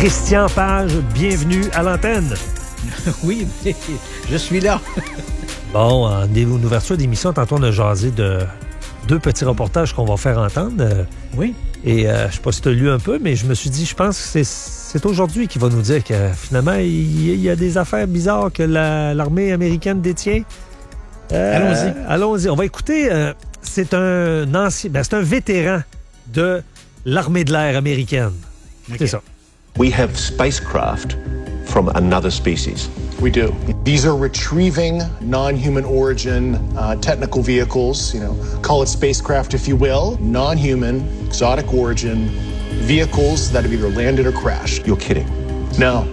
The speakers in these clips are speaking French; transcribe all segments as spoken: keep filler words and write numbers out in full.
Christian Page, bienvenue à l'antenne. Oui, je suis là. Bon, en ouverture d'émission, tantôt on a jasé de deux petits reportages qu'on va faire entendre. Oui. Et euh, je ne sais pas si tu as lu un peu, mais je me suis dit, je pense que c'est, c'est aujourd'hui qu'il va nous dire que finalement, il, il y a des affaires bizarres que la, l'armée américaine détient. Euh, allons-y. Allons-y. On va écouter. Euh, c'est un ancien, ben, c'est un vétéran de l'armée de l'air américaine. Okay. C'est ça. We have spacecraft from another species. We do. These are retrieving non-human origin uh, technical vehicles, you know, call it spacecraft if you will, non-human, exotic origin vehicles that have either landed or crashed. You're kidding. No.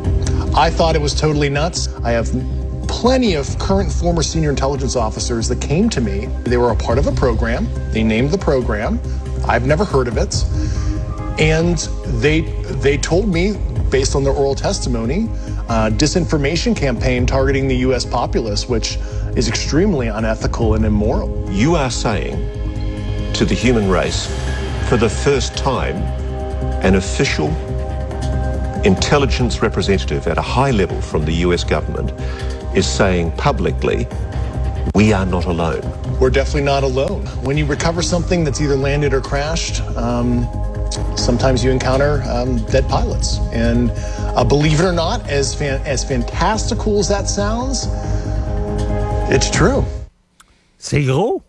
I thought it was totally nuts. I have plenty of current and former senior intelligence officers that came to me. They were a part of a program. They named the program. I've never heard of it. And they they told me, based on their oral testimony, uh, disinformation campaign targeting the U S populace, which is extremely unethical and immoral. You are saying to the human race, for the first time, an official intelligence representative at a high level from the U S government is saying publicly, we are not alone. We're definitely not alone. When you recover something that's either landed or crashed, um, sometimes you encounter um, dead pilots. And uh, believe it or not, as fan- as fantastical as that sounds, it's true. C'est gros.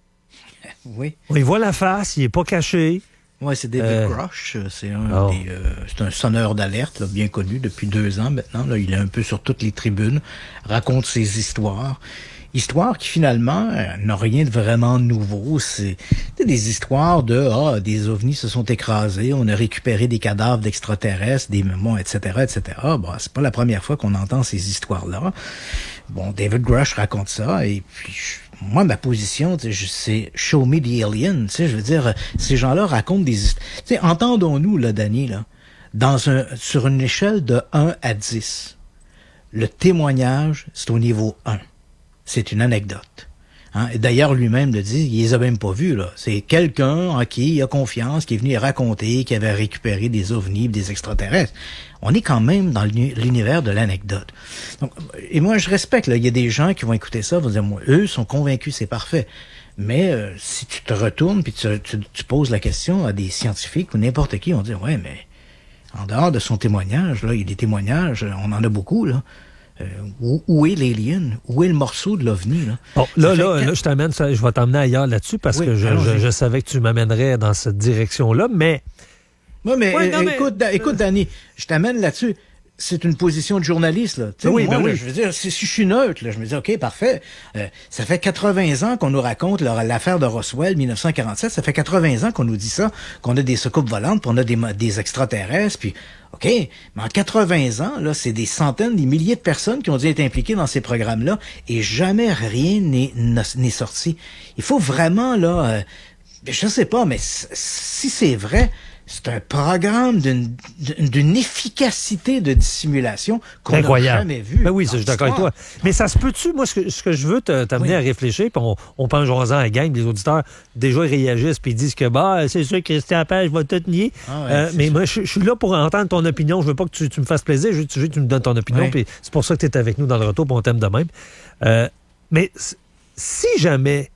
Oui. On y voit la face, il n'est pas caché. Oui, c'est David euh... Grush. C'est un, oh. des, euh, c'est un sonneur d'alerte là, bien connu depuis deux ans maintenant. Là, il est un peu sur toutes les tribunes, raconte ses histoires. Histoire qui, finalement, euh, n'a rien de vraiment nouveau. C'est, c'est des histoires de « Ah, des ovnis se sont écrasés, on a récupéré des cadavres d'extraterrestres, des mémoires, et cetera, et cetera » Bon, c'est pas la première fois qu'on entend ces histoires-là. Bon, David Grush raconte ça, et puis, je, moi, ma position, tu sais, c'est « Show me the alien », tu sais, je veux dire, ces gens-là racontent des histoires. Tu sais, entendons-nous, là, Danny, là, dans un, sur une échelle de un à dix, le témoignage, c'est au niveau un. C'est une anecdote. Hein? Et d'ailleurs, lui-même le dit, il les a même pas vus, là. C'est quelqu'un en qui il a confiance, qui est venu raconter qu'il avait récupéré des ovnis, des extraterrestres. On est quand même dans l'univers de l'anecdote. Donc, et moi, je respecte, là. Il y a des gens qui vont écouter ça, vont dire, moi, eux sont convaincus, c'est parfait. Mais euh, si tu te retournes puis tu, tu, tu poses la question à des scientifiques ou n'importe qui, on dit, ouais, mais en dehors de son témoignage, là, il y a des témoignages, on en a beaucoup, là. Euh, où, où est l'alien? Où est le morceau de l'OVNI? Là, bon, là, là, que... là, je t'amène, je vais t'emmener ailleurs là-dessus parce oui, que je, je, je savais que tu m'amènerais dans cette direction-là, mais... Oui, mais, ouais, euh, non, écoute, mais... écoute, Danny, je t'amène là-dessus. C'est une position de journaliste, là. Tu sais, oui, moi, ben là, oui. je veux dire, si, si je suis neutre, là, je me dis, OK, parfait. Euh, ça fait quatre-vingts ans qu'on nous raconte là, l'affaire de Roswell, dix-neuf cent quarante-sept. Ça fait quatre-vingts ans qu'on nous dit ça, qu'on a des soucoupes volantes, puis on a des, des extraterrestres, puis OK, mais en quatre-vingts ans, là, c'est des centaines, des milliers de personnes qui ont dû être impliquées dans ces programmes-là, et jamais rien n'est, n'est sorti. Il faut vraiment, là, euh, je sais pas, mais si c'est vrai, c'est un programme d'une, d'une efficacité de dissimulation qu'on n'a jamais vu. Ben oui, ça, je suis d'accord avec toi. Mais ça se peut-tu, moi, ce que, ce que je veux te, t'amener oui. à réfléchir, puis on, on pense en à la gang, les auditeurs, déjà, ils réagissent, puis ils disent que, bah, c'est sûr, Christian Page va tout nier. Ah ouais, euh, mais sûr. Moi, je, je suis là pour entendre ton opinion. Je veux pas que tu, tu me fasses plaisir, je veux, je veux que tu me donnes ton opinion, oui. Puis c'est pour ça que tu es avec nous dans le retour, puis on t'aime de même. Euh, mais si jamais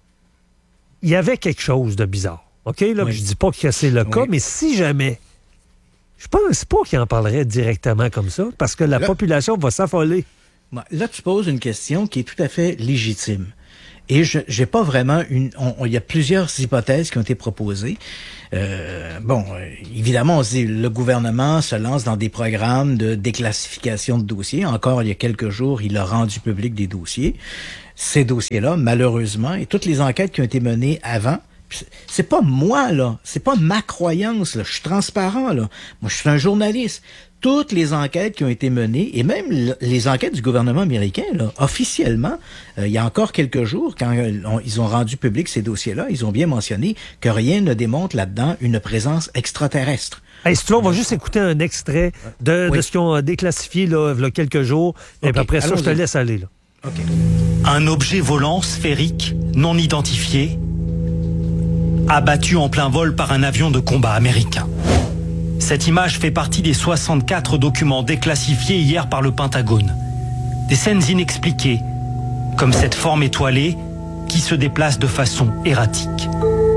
il y avait quelque chose de bizarre, OK, là, oui. Je dis pas que c'est le cas, oui. Mais si jamais, je pense pas qu'il en parlerait directement comme ça, parce que la là, population va s'affoler. Là, tu poses une question qui est tout à fait légitime. Et je j'ai pas vraiment une... Il y a plusieurs hypothèses qui ont été proposées. Euh, bon, euh, évidemment, on se dit, le gouvernement se lance dans des programmes de déclassification de dossiers. Encore il y a quelques jours, il a rendu public des dossiers. Ces dossiers-là, malheureusement, et toutes les enquêtes qui ont été menées avant, c'est pas moi, là. C'est pas ma croyance, là. Je suis transparent, là. Moi, je suis un journaliste. Toutes les enquêtes qui ont été menées, et même les enquêtes du gouvernement américain, là, officiellement, euh, il y a encore quelques jours, quand on, ils ont rendu public ces dossiers-là, ils ont bien mentionné que rien ne démontre là-dedans une présence extraterrestre. Hey, si tu veux, on va juste écouter un extrait de, oui. de ce qu'ils ont déclassifié là, il y a quelques jours, et okay. Après ça, allons-y. Je te laisse aller, là. Okay. Un objet volant sphérique, non identifié, abattu en plein vol par un avion de combat américain. Cette image fait partie des soixante-quatre documents déclassifiés hier par le Pentagone. Des scènes inexpliquées, comme cette forme étoilée qui se déplace de façon erratique.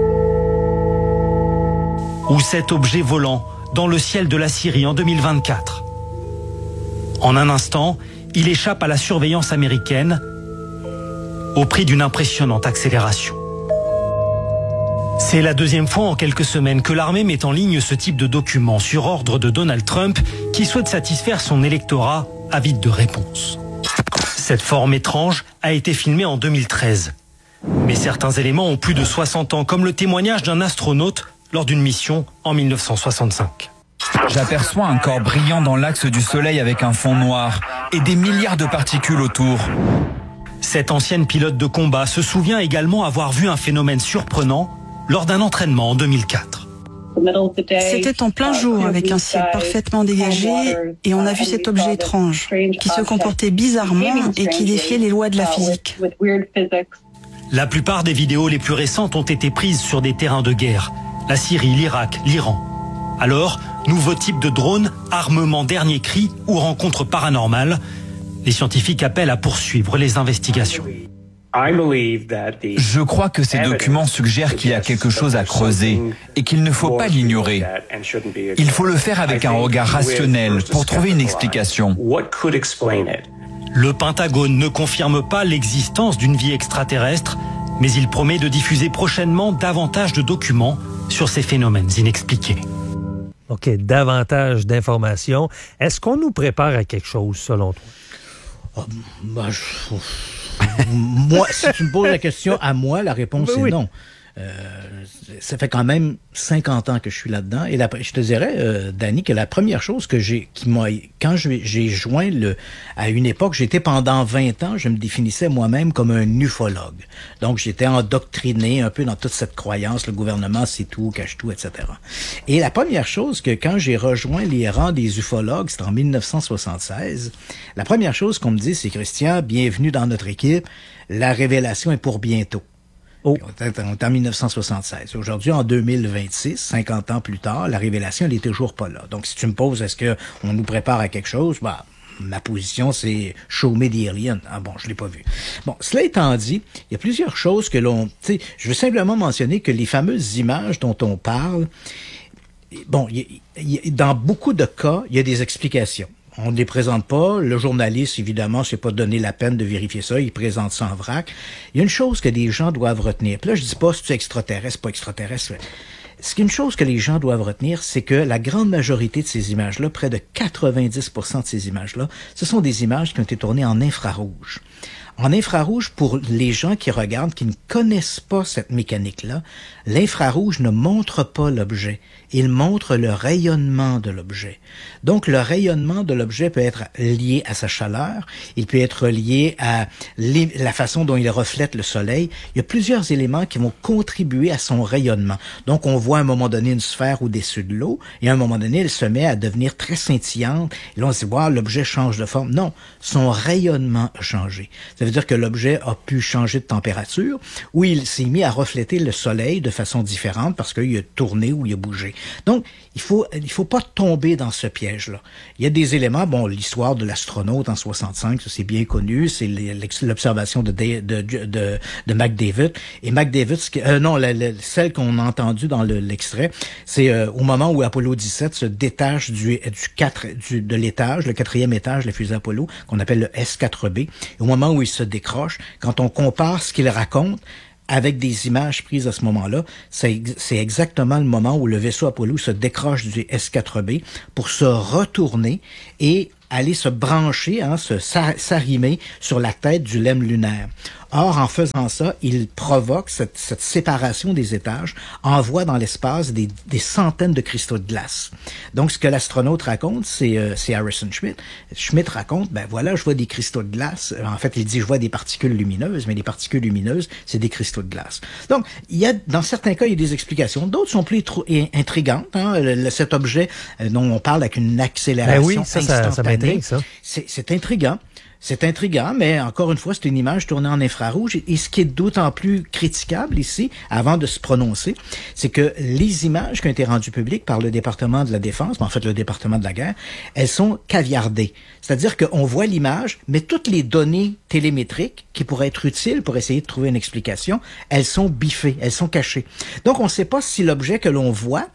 Ou cet objet volant dans le ciel de la Syrie en deux mille vingt-quatre. En un instant, il échappe à la surveillance américaine au prix d'une impressionnante accélération. C'est la deuxième fois en quelques semaines que l'armée met en ligne ce type de document sur ordre de Donald Trump qui souhaite satisfaire son électorat avide de réponses. Cette forme étrange a été filmée en deux mille treize. Mais certains éléments ont plus de soixante ans, comme le témoignage d'un astronaute lors d'une mission en mille neuf cent soixante-cinq. J'aperçois un corps brillant dans l'axe du soleil avec un fond noir et des milliards de particules autour. Cette ancienne pilote de combat se souvient également avoir vu un phénomène surprenant lors d'un entraînement en deux mille quatre. C'était en plein jour avec un ciel parfaitement dégagé et on a vu cet objet étrange qui se comportait bizarrement et qui défiait les lois de la physique. La plupart des vidéos les plus récentes ont été prises sur des terrains de guerre. La Syrie, l'Irak, l'Iran. Alors, nouveau type de drone, armement dernier cri ou rencontre paranormale. Les scientifiques appellent à poursuivre les investigations. Je crois que ces documents suggèrent qu'il y a quelque chose à creuser et qu'il ne faut pas l'ignorer. Il faut le faire avec un regard rationnel pour trouver une explication. Le Pentagone ne confirme pas l'existence d'une vie extraterrestre, mais il promet de diffuser prochainement davantage de documents sur ces phénomènes inexpliqués. OK, davantage d'informations. Est-ce qu'on nous prépare à quelque chose, selon toi? Oh, bah, je... moi, si tu me poses la question à moi, la réponse ben est oui. non. Euh, ça fait quand même cinquante ans que je suis là-dedans. Et la, je te dirais, euh, Danny, que la première chose que j'ai, qui m'a, quand je, j'ai joint le, à une époque, j'étais pendant vingt ans, je me définissais moi-même comme un ufologue. Donc, j'étais endoctriné un peu dans toute cette croyance, le gouvernement c'est tout, cache tout, et cetera. Et la première chose que quand j'ai rejoint les rangs des ufologues, c'était en mille neuf cent soixante-seize, la première chose qu'on me dit, c'est Christian, bienvenue dans notre équipe, la révélation est pour bientôt. Oh. On est en mille neuf cent soixante-seize. Aujourd'hui, en deux mille vingt-six, cinquante ans plus tard, la révélation, elle est toujours pas là. Donc, si tu me poses, est-ce que on nous prépare à quelque chose? Bah, ma position, c'est show me the alien. Ah bon, je l'ai pas vu. Bon, cela étant dit, il y a plusieurs choses que l'on, tu sais, je veux simplement mentionner que les fameuses images dont on parle, bon, y, y, dans beaucoup de cas, il y a des explications. On ne les présente pas. Le journaliste, évidemment, s'est pas donné la peine de vérifier ça. Il présente ça en vrac. Il y a une chose que les gens doivent retenir. Puis là, je dis pas si tu es extraterrestre, pas extraterrestre. Ce qu'une chose que les gens doivent retenir, c'est que la grande majorité de ces images-là, près de quatre-vingt-dix pour cent de ces images-là, ce sont des images qui ont été tournées en infrarouge. En infrarouge, pour les gens qui regardent, qui ne connaissent pas cette mécanique-là, l'infrarouge ne montre pas l'objet. Il montre le rayonnement de l'objet. Donc, le rayonnement de l'objet peut être lié à sa chaleur, il peut être lié à la façon dont il reflète le soleil. Il y a plusieurs éléments qui vont contribuer à son rayonnement. Donc, on voit à un moment donné une sphère au-dessus de l'eau, et à un moment donné, elle se met à devenir très scintillante. Et là, on se dit, wow, l'objet change de forme. Non, son rayonnement a changé. Ça veut dire que l'objet a pu changer de température, ou il s'est mis à refléter le soleil de façon différente parce qu'il a tourné ou il a bougé. Donc, il faut, il faut pas tomber dans ce piège-là. Il y a des éléments, bon, l'histoire de l'astronaute en soixante-cinq, ça c'est bien connu, c'est l'observation de, de, de, de, de McDavid. Et McDavid, euh, non, la, la, celle qu'on a entendue dans l'extrait, c'est euh, au moment où Apollo dix-sept se détache du, du quatre, du, de l'étage, le quatrième étage de la fusée Apollo, qu'on appelle le S quatre B. Et au moment où il se décroche, quand on compare ce qu'il raconte avec des images prises à ce moment-là, c'est exactement le moment où le vaisseau Apollo se décroche du S quatre B pour se retourner et aller se brancher, hein, se s'arrimer sur la tête du lemme lunaire. Or, en faisant ça, il provoque cette, cette séparation des étages, envoie dans l'espace des, des centaines de cristaux de glace. Donc, ce que l'astronaute raconte, c'est euh, Harrison Schmitt. Schmitt raconte, ben voilà, je vois des cristaux de glace. En fait, il dit, je vois des particules lumineuses, mais les particules lumineuses, c'est des cristaux de glace. Donc, il y a, dans certains cas, il y a des explications. D'autres sont plus intrigantes. Hein. Le, le, cet objet euh, dont on parle avec une accélération ben oui, ça, instantanée. Ça, ça m'intrigue, ça. C'est intriguant. C'est intriguant, mais encore une fois, c'est une image tournée en infrarouge. Et ce qui est d'autant plus critiquable ici, avant de se prononcer, c'est que les images qui ont été rendues publiques par le département de la Défense, en fait le département de la guerre, elles sont caviardées. C'est-à-dire qu'on voit l'image, mais toutes les données télémétriques qui pourraient être utiles pour essayer de trouver une explication, elles sont biffées, elles sont cachées. Donc on ne sait pas si l'objet que l'on voit,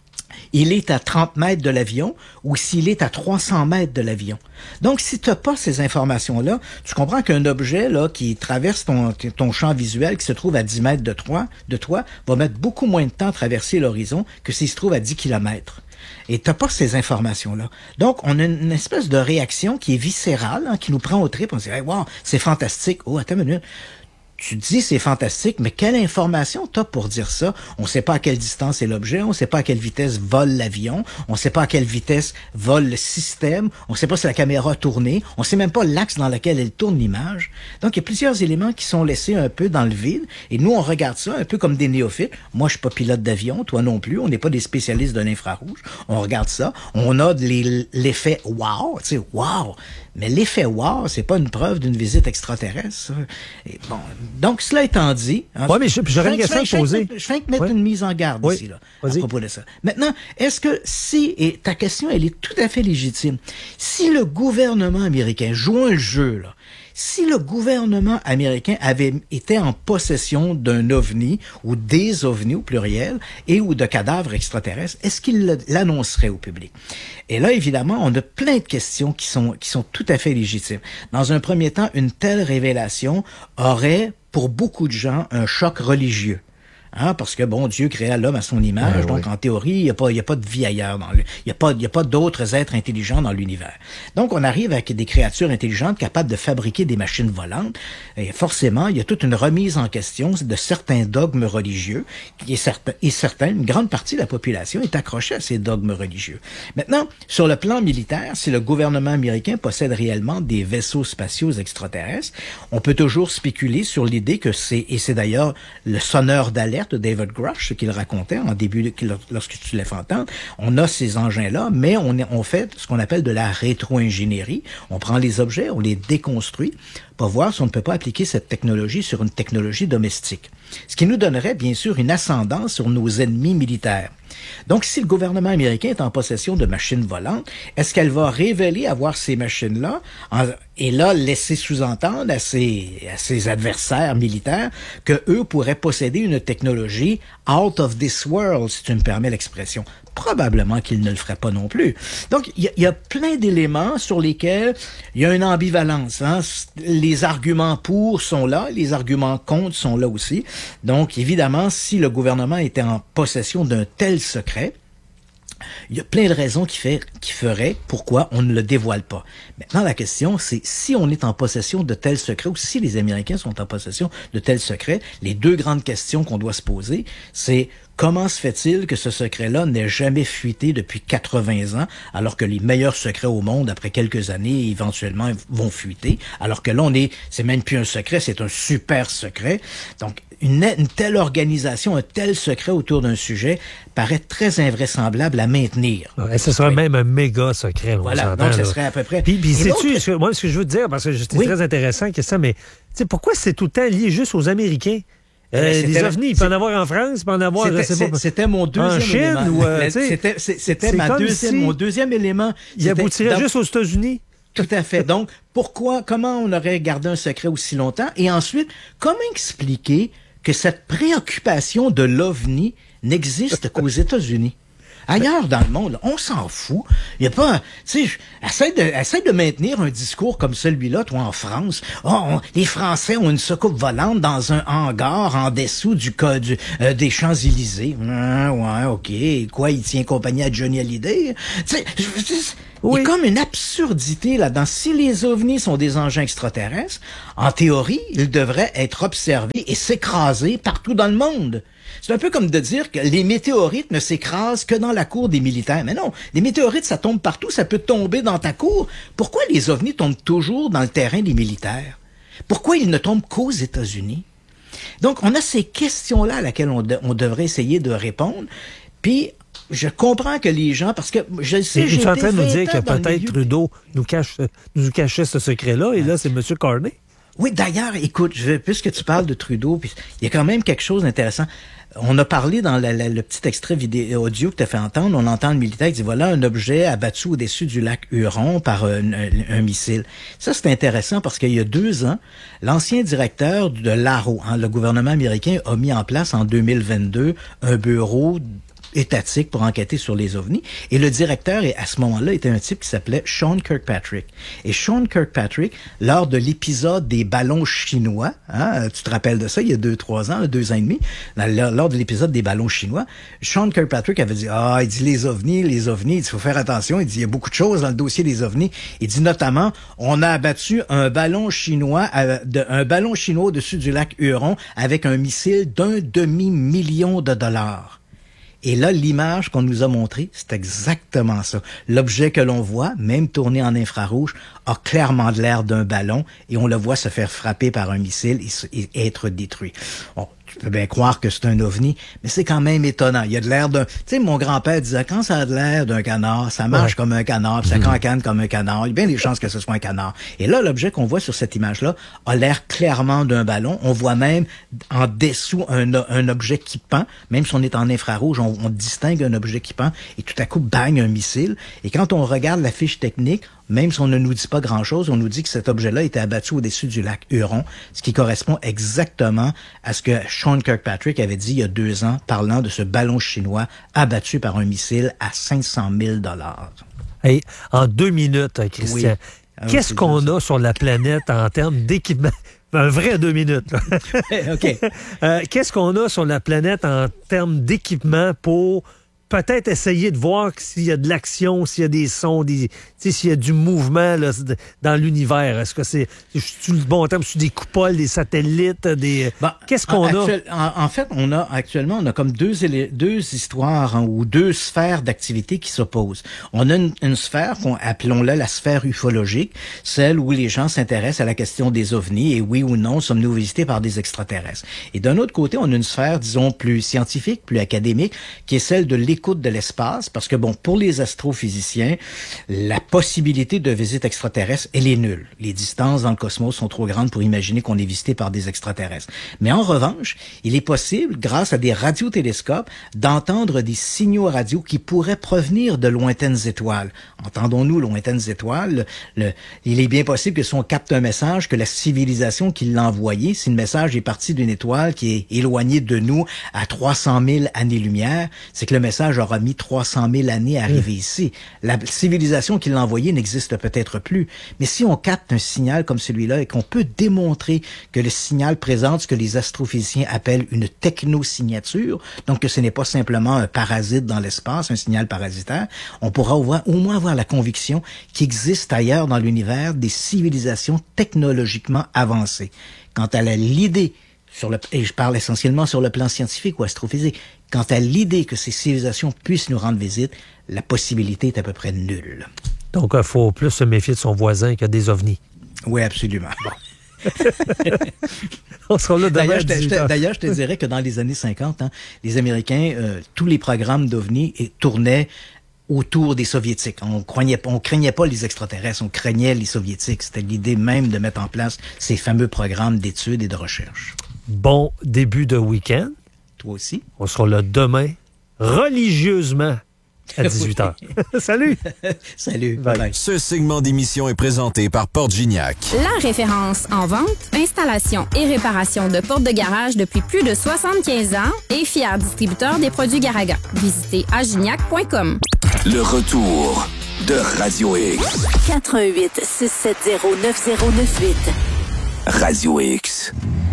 il est à trente mètres de l'avion ou s'il est à trois cents mètres de l'avion. Donc, si tu n'as pas ces informations-là, tu comprends qu'un objet là qui traverse ton, ton champ visuel, qui se trouve à dix mètres de toi, de toi, va mettre beaucoup moins de temps à traverser l'horizon que s'il se trouve à dix kilomètres. Et tu n'as pas ces informations-là. Donc, on a une espèce de réaction qui est viscérale, hein, qui nous prend au trip. On se dit hey, « wow, c'est fantastique. » Oh, attends une minute. Tu dis c'est fantastique, mais quelle information t'as pour dire ça? On ne sait pas à quelle distance est l'objet, on ne sait pas à quelle vitesse vole l'avion, on ne sait pas à quelle vitesse vole le système, on ne sait pas si la caméra a tourné, on ne sait même pas l'axe dans lequel elle tourne l'image. Donc, il y a plusieurs éléments qui sont laissés un peu dans le vide, et nous, on regarde ça un peu comme des néophytes. Moi, je suis pas pilote d'avion, toi non plus, on n'est pas des spécialistes de l'infrarouge. On regarde ça, on a les, l'effet « wow », tu sais, « wow ». Mais l'effet wow, c'est pas une preuve d'une visite extraterrestre. Et bon, donc, cela étant dit... Hein, oui, mais j'aurais une question à poser. Je viens de mettre ouais. une mise en garde oui. ici, là, à propos de ça. Maintenant, est-ce que si... Et ta question, elle est tout à fait légitime. Si le gouvernement américain joue un jeu, là, si le gouvernement américain avait été en possession d'un ovni ou des ovnis au pluriel et ou de cadavres extraterrestres, est-ce qu'il l'annoncerait au public? Et là, évidemment, on a plein de questions qui sont, qui sont tout à fait légitimes. Dans un premier temps, une telle révélation aurait, pour beaucoup de gens, un choc religieux. Hein, parce que, bon, Dieu créa l'homme à son image, ouais, donc ouais. En théorie, il n'y a pas, il y a pas de vie ailleurs. Dans le, il n'y a pas, il y a pas d'autres êtres intelligents dans l'univers. Donc, on arrive avec des créatures intelligentes capables de fabriquer des machines volantes. Et forcément, il y a toute une remise en question de certains dogmes religieux, qui est certain, et certain, une grande partie de la population est accrochée à ces dogmes religieux. Maintenant, sur le plan militaire, si le gouvernement américain possède réellement des vaisseaux spatiaux extraterrestres, on peut toujours spéculer sur l'idée que c'est, et c'est d'ailleurs le sonneur d'alerte de David Grush, ce qu'il racontait en début, lorsque tu l'as fait entendre, on a ces engins-là, mais on, on fait ce qu'on appelle de la rétro-ingénierie. On prend les objets, on les déconstruit pour voir si on ne peut pas appliquer cette technologie sur une technologie domestique. Ce qui nous donnerait, bien sûr, une ascendance sur nos ennemis militaires. Donc, si le gouvernement américain est en possession de machines volantes, est-ce qu'elle va révéler avoir ces machines-là en, et là laisser sous-entendre à ses, à ses adversaires militaires que eux pourraient posséder une technologie out of this world, si tu me permets l'expression? Probablement qu'ils ne le feraient pas non plus. Donc, il y, y a plein d'éléments sur lesquels il y a une ambivalence. Hein? Les arguments pour sont là, les arguments contre sont là aussi. Donc, évidemment, si le gouvernement était en possession d'un tel secret, il y a plein de raisons qui, fait, qui feraient pourquoi on ne le dévoile pas. Maintenant, la question, c'est si on est en possession de tels secrets ou si les Américains sont en possession de tels secrets, les deux grandes questions qu'on doit se poser, c'est comment se fait-il que ce secret-là n'ait jamais fuité depuis quatre-vingts ans, alors que les meilleurs secrets au monde, après quelques années, éventuellement, vont fuiter, alors que là, on est, c'est même plus un secret, c'est un super secret. Donc, une, une telle organisation, un tel secret autour d'un sujet paraît très invraisemblable à maintenir. Ouais, ce serait oui. même un méga secret. Voilà, donc ce serait à peu près... Puis, puis sais-tu, donc... ce que, moi, ce que je veux te dire, parce que c'est oui. très intéressant que ça, mais tu sais, pourquoi c'est tout le temps lié juste aux Américains? Euh, les ovnis, il peut en avoir en France, il peut en avoir... C'était, c'est pas, c'était mon deuxième en Chine, élément. Ou, euh, c'était c'était ma deuxième, si mon deuxième élément. Il aboutirait donc, juste aux États-Unis. Tout à fait. Donc, pourquoi, comment on aurait gardé un secret aussi longtemps? Et ensuite, comment expliquer que cette préoccupation de l'OVNI n'existe qu'aux États-Unis? Ailleurs dans le monde, on s'en fout. Il y a pas, tu sais, essaie de, essaie de maintenir un discours comme celui-là, toi, en France. Oh, on, les Français ont une soucoupe volante dans un hangar en dessous du code du, euh, des Champs-Élysées. Ah, ouais, ok. Quoi, il tient compagnie à Johnny Hallyday? Tu sais, oui. Il y a comme une absurdité là-dedans. Si les ovnis sont des engins extraterrestres, en théorie, ils devraient être observés et s'écraser partout dans le monde. C'est un peu comme de dire que les météorites ne s'écrasent que dans la cour des militaires. Mais non, les météorites, ça tombe partout, ça peut tomber dans ta cour. Pourquoi les ovnis tombent toujours dans le terrain des militaires? Pourquoi ils ne tombent qu'aux États-Unis? Donc, on a ces questions-là à laquelle on, de, on devrait essayer de répondre. Puis, je comprends que les gens, parce que je sais, et, j'ai tu es en train de nous dire que peut-être milieu... Trudeau nous, cache, nous cachait ce secret-là, et là, c'est M. Carney. Oui, d'ailleurs, écoute, je, puisque tu parles de Trudeau, puis il y a quand même quelque chose d'intéressant. On a parlé dans la, la, le petit extrait vidéo audio que tu as fait entendre, on entend le militaire qui dit, voilà un objet abattu au-dessus du lac Huron par un, un, un missile. Ça, c'est intéressant parce qu'il y a deux ans, l'ancien directeur de l'A R O, hein, le gouvernement américain, a mis en place en deux mille vingt-deux un bureau étatique pour enquêter sur les ovnis. Et le directeur, à ce moment-là, était un type qui s'appelait Sean Kirkpatrick. Et Sean Kirkpatrick, lors de l'épisode des ballons chinois, hein, tu te rappelles de ça, il y a deux, trois ans, deux ans et demi, lors de l'épisode des ballons chinois, Sean Kirkpatrick avait dit, ah, il dit les ovnis, les ovnis, il faut faire attention, il dit, il y a beaucoup de choses dans le dossier des ovnis. Il dit notamment, on a abattu un ballon chinois, euh, de, un ballon chinois au-dessus du lac Huron avec un missile d'un demi-million de dollars. Et là, l'image qu'on nous a montrée, c'est exactement ça. L'objet que l'on voit, même tourné en infrarouge, a clairement de l'air d'un ballon et on le voit se faire frapper par un missile et, et être détruit. Bon, tu peux bien croire que c'est un ovni, mais c'est quand même étonnant. Il y a de l'air d'un... Tu sais, mon grand-père disait, quand ça a de l'air d'un canard, ça marche ouais. comme un canard, puis ça cancane comme un canard. Il y a bien des chances que ce soit un canard. Et là, l'objet qu'on voit sur cette image-là a l'air clairement d'un ballon. On voit même en dessous un, un objet qui pend. Même si on est en infrarouge, on, on distingue un objet qui pend et tout à coup, bang, un missile. Et quand on regarde la fiche technique, même si on ne nous dit pas grand-chose, on nous dit que cet objet-là était abattu au-dessus du lac Huron, ce qui correspond exactement à ce que Sean Kirkpatrick avait dit il y a deux ans, parlant de ce ballon chinois abattu par un missile à cinq cent mille dollars. Hey, en deux minutes, Christian, oui. ah, qu'est-ce qu'on a sur la planète en termes d'équipement? Un vrai deux minutes. Là. OK. euh, qu'est-ce qu'on a sur la planète en termes d'équipement pour peut-être essayer de voir s'il y a de l'action, s'il y a des sons, des, s'il y a du mouvement là, dans l'univers. Est-ce que c'est, c'est le bon terme, c'est des coupoles, des satellites, des... Bon, Qu'est-ce qu'on actuel, a? En, en fait, on a actuellement, on a comme deux, deux histoires hein, ou deux sphères d'activité qui s'opposent. On a une, une sphère, qu'on, appelons-la la sphère ufologique, celle où les gens s'intéressent à la question des ovnis et oui ou non, sommes-nous visités par des extraterrestres. Et d'un autre côté, on a une sphère, disons, plus scientifique, plus académique, qui est celle de l'écoute de l'espace, parce que bon, pour les astrophysiciens, la possibilité de visite extraterrestre, elle est nulle. Les distances dans le cosmos sont trop grandes pour imaginer qu'on est visité par des extraterrestres. Mais en revanche, il est possible, grâce à des radiotélescopes, d'entendre des signaux radio qui pourraient provenir de lointaines étoiles. Entendons-nous, lointaines étoiles, le, le, il est bien possible que si on capte un message, que la civilisation qui l'a envoyé, si le message est parti d'une étoile qui est éloignée de nous à trois cent mille années-lumière, c'est que le message aura mis trois cent mille années à arriver mmh. ici. La civilisation qui l'a envoyé n'existe peut-être plus. Mais si on capte un signal comme celui-là et qu'on peut démontrer que le signal présente ce que les astrophysiciens appellent une technosignature, donc que ce n'est pas simplement un parasite dans l'espace, un signal parasitaire, on pourra au moins, au moins avoir la conviction qu'il existe ailleurs dans l'univers des civilisations technologiquement avancées. Quant à la, l'idée Sur le, et je parle essentiellement sur le plan scientifique ou astrophysique. Quant à l'idée que ces civilisations puissent nous rendre visite, la possibilité est à peu près nulle. Donc, il faut plus se méfier de son voisin que des ovnis. Oui, absolument. Bon. On sera là d'ailleurs, je te, je te, d'ailleurs, je te dirais que dans les années cinquante, hein, les Américains, euh, tous les programmes d'ovnis tournaient autour des Soviétiques. On craignait, on craignait pas les extraterrestres, on craignait les Soviétiques. C'était l'idée même de mettre en place ces fameux programmes d'études et de recherche. Bon début de week-end. Toi aussi. On sera là demain, religieusement, à dix-huit heures. Salut! Salut. Bye. Bye. Ce segment d'émission est présenté par Porte Gignac. La référence en vente, installation et réparation de portes de garage depuis plus de soixante-quinze ans et fier distributeur des produits Garaga. Visitez à gignac point com. Le retour de Radio X. quatre un huit, six sept zéro, neuf zéro neuf huit. Radio X.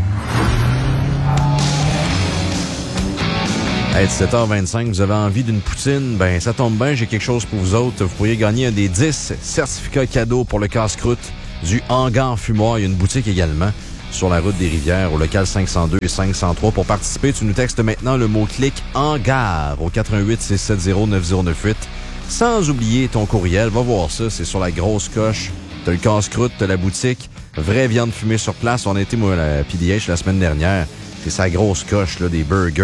Hey, sept heures vingt-cinq, vous avez envie d'une poutine? Ben, ça tombe bien, j'ai quelque chose pour vous autres. Vous pourriez gagner un des dix certificats cadeaux pour le casse-croûte du Hangar Fumoir. Il y a une boutique également sur la route des Rivières, au local cinq cent deux et cinq cent trois. Pour participer, tu nous textes maintenant le mot-clic Hangar au quatre un huit, six sept zéro, neuf zéro neuf huit. Sans oublier ton courriel. Va voir ça, c'est sur la grosse coche. T'as le casse-croûte, t'as la boutique. Vraie viande fumée sur place. On a été, moi, à la P D H la semaine dernière. C'est sa grosse coche, là, des burgers.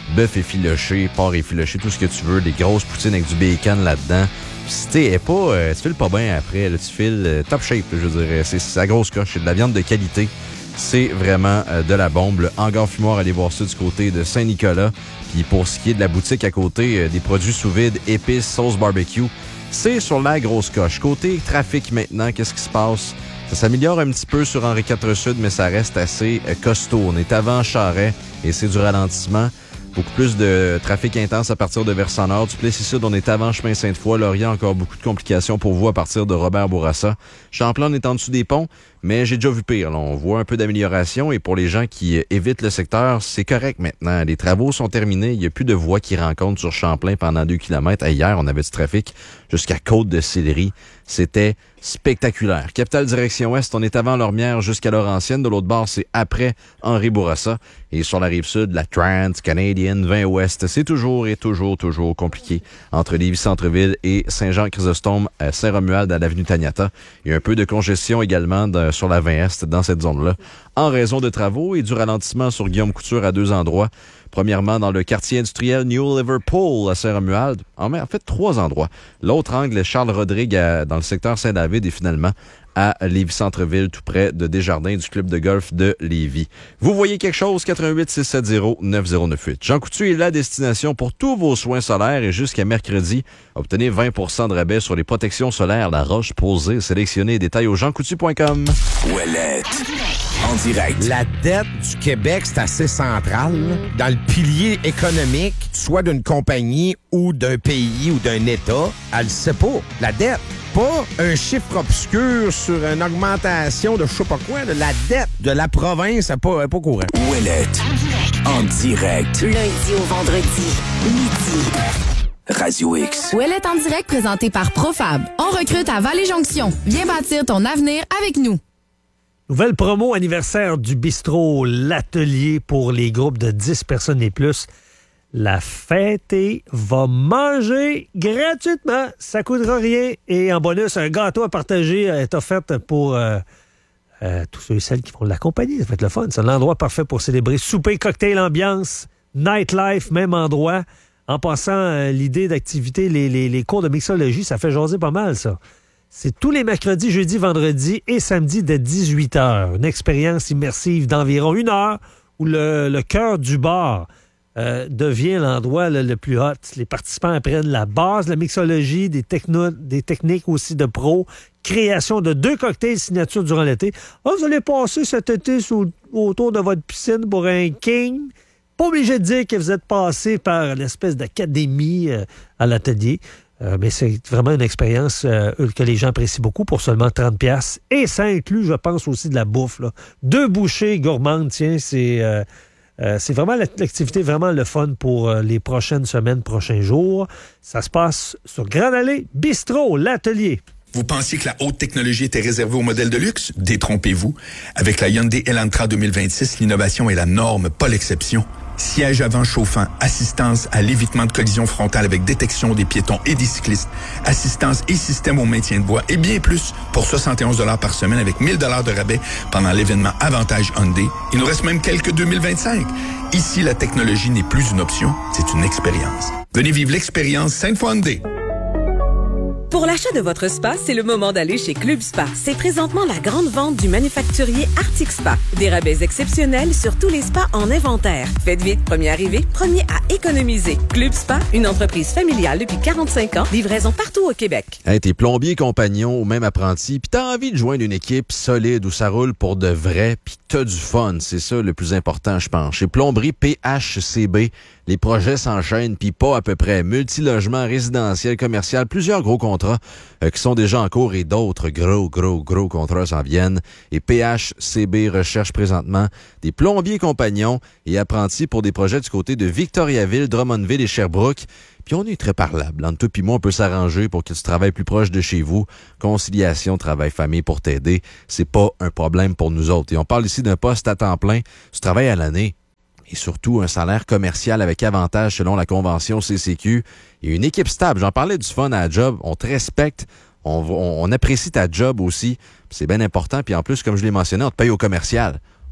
bœuf effiloché, porc effiloché, tout ce que tu veux, des grosses poutines avec du bacon là-dedans. Si t'es pas, euh, tu files pas bien après, là, tu files euh, top shape, je dirais. C'est, c'est la grosse coche, c'est de la viande de qualité. C'est vraiment euh, de la bombe. Le hangar fumoir, allez voir ça du côté de Saint-Nicolas. Puis pour ce qui est de la boutique à côté, euh, des produits sous vide, épices, sauce barbecue, c'est sur la grosse coche. Côté trafic maintenant, qu'est-ce qui se passe? Ça s'améliore un petit peu sur Henri quatre Sud, mais ça reste assez euh, costaud. On est avant Charest et c'est du ralentissement. Beaucoup plus de trafic intense à partir de Versant-Nord. Du Plessis-Sud, on est avant Chemin Sainte-Foy. Laurier, encore beaucoup de complications pour vous à partir de Robert-Bourassa. Champlain, on est en dessous des ponts, mais j'ai déjà vu pire. Là. On voit un peu d'amélioration et pour les gens qui évitent le secteur, c'est correct maintenant. Les travaux sont terminés. Il n'y a plus de voies qui rencontrent sur Champlain pendant deux kilomètres. Hier, on avait du trafic jusqu'à Côte-de-Sillery. C'était spectaculaire. Capitale direction ouest, on est avant Lormière jusqu'à Laurentienne. De l'autre bord, c'est après Henri-Bourassa. Et sur la rive sud, la Trans-Canadienne vingt ouest, c'est toujours et toujours, toujours compliqué entre Lévis-Centreville et Saint-Jean-Chrysostome à Saint-Romuald à l'avenue Taniata. Il y a un peu de congestion également de, sur la vingt est dans cette zone-là en raison de travaux et du ralentissement sur Guillaume Couture à deux endroits. Premièrement, dans le quartier industriel New Liverpool à Saint-Romuald. En fait, trois endroits. L'autre angle, Charles-Rodrigue à, dans le secteur Saint-David et finalement à Lévis-Centreville, tout près de Desjardins du club de golf de Lévis. Vous voyez quelque chose? quatre un huit six sept zéro neuf zéro neuf huit. Jean Coutu est la destination pour tous vos soins solaires et jusqu'à mercredi, obtenez vingt pour cent de rabais sur les protections solaires La Roche-Posay. Sélectionnez détails au jean coutu point com. Ouellette. En direct. La dette du Québec, c'est assez central. Là. Dans le pilier économique, soit d'une compagnie ou d'un pays ou d'un État, elle le sait pas. La dette. Pas un chiffre obscur sur une augmentation de je sais pas quoi, de la dette de la province, elle n'est pas, pas courant. Ouellette. En direct. Lundi au vendredi, midi. Radio X. Ouellette en direct présenté par Profab. On recrute à Vallée-Jonction. Viens bâtir ton avenir avec nous. Nouvelle promo anniversaire du bistrot L'Atelier pour les groupes de dix personnes et plus. La fêtée va manger gratuitement. Ça ne coûtera rien. Et en bonus, un gâteau à partager est offert pour euh, euh, tous ceux et celles qui vont l'accompagner. Ça va être le fun. C'est l'endroit parfait pour célébrer. Souper, cocktail, ambiance, nightlife, même endroit. En passant, euh, l'idée d'activité, les, les, les cours de mixologie, ça fait jaser pas mal, ça. C'est tous les mercredis, jeudi, vendredi et samedi dès dix-huit heures. Une expérience immersive d'environ une heure où le, le cœur du bar euh, devient l'endroit là, le plus hot. Les participants apprennent la base de la mixologie, des, techno, des techniques aussi de pro, création de deux cocktails signature durant l'été. Ah, vous allez passer cet été sous, autour de votre piscine pour un king. Pas obligé de dire que vous êtes passé par l'espèce d'académie euh, à l'atelier. Euh, mais c'est vraiment une expérience euh, que les gens apprécient beaucoup pour seulement trente dollars. Et ça inclut, je pense, aussi de la bouffe. Là. Deux bouchées gourmandes, tiens, c'est, euh, euh, c'est vraiment l'activité vraiment le fun pour euh, les prochaines semaines, prochains jours. Ça se passe sur Grande Allée, Bistrot, l'Atelier. Vous pensiez que la haute technologie était réservée aux modèles de luxe? Détrompez-vous. Avec la Hyundai Elantra deux mille vingt-six, l'innovation est la norme, pas l'exception. Siège avant chauffant, assistance à l'évitement de collision frontale avec détection des piétons et des cyclistes, assistance et système au maintien de voie et bien plus pour soixante et onze dollars par semaine avec mille dollars de rabais pendant l'événement Avantage Hyundai. Il nous reste même quelques deux mille vingt-cinq. Ici, la technologie n'est plus une option, c'est une expérience. Venez vivre l'expérience Sainte-Foy Hyundai. Pour l'achat de votre spa, c'est le moment d'aller chez Club Spa. C'est présentement la grande vente du manufacturier Arctic Spa. Des rabais exceptionnels sur tous les spas en inventaire. Faites vite, premier arrivé, premier à économiser. Club Spa, une entreprise familiale depuis quarante-cinq ans, livraison partout au Québec. Hey, t'es plombier, compagnon ou même apprenti, puis t'as envie de joindre une équipe solide où ça roule pour de vrai, puis t'as du fun. C'est ça le plus important, je pense. Chez Plomberie P H C B, les projets s'enchaînent, puis pas à peu près. Multilogement, résidentiel, commercial, plusieurs gros contrats euh, qui sont déjà en cours et d'autres gros, gros, gros contrats s'en viennent. Et P H C B recherche présentement des plombiers compagnons et apprentis pour des projets du côté de Victoriaville, Drummondville et Sherbrooke. Puis on est très parlable. Entre toi et moi, on peut s'arranger pour que tu travailles plus proche de chez vous. Conciliation, travail-famille pour t'aider, c'est pas un problème pour nous autres. Et on parle ici d'un poste à temps plein. Tu travailles à l'année. Et surtout, un salaire commercial avec avantage selon la convention C C Q. Et une équipe stable. J'en parlais du fun à la job. On te respecte. On, on, on apprécie ta job aussi. C'est bien important. Puis en plus, comme je l'ai mentionné, on te paye au commercial.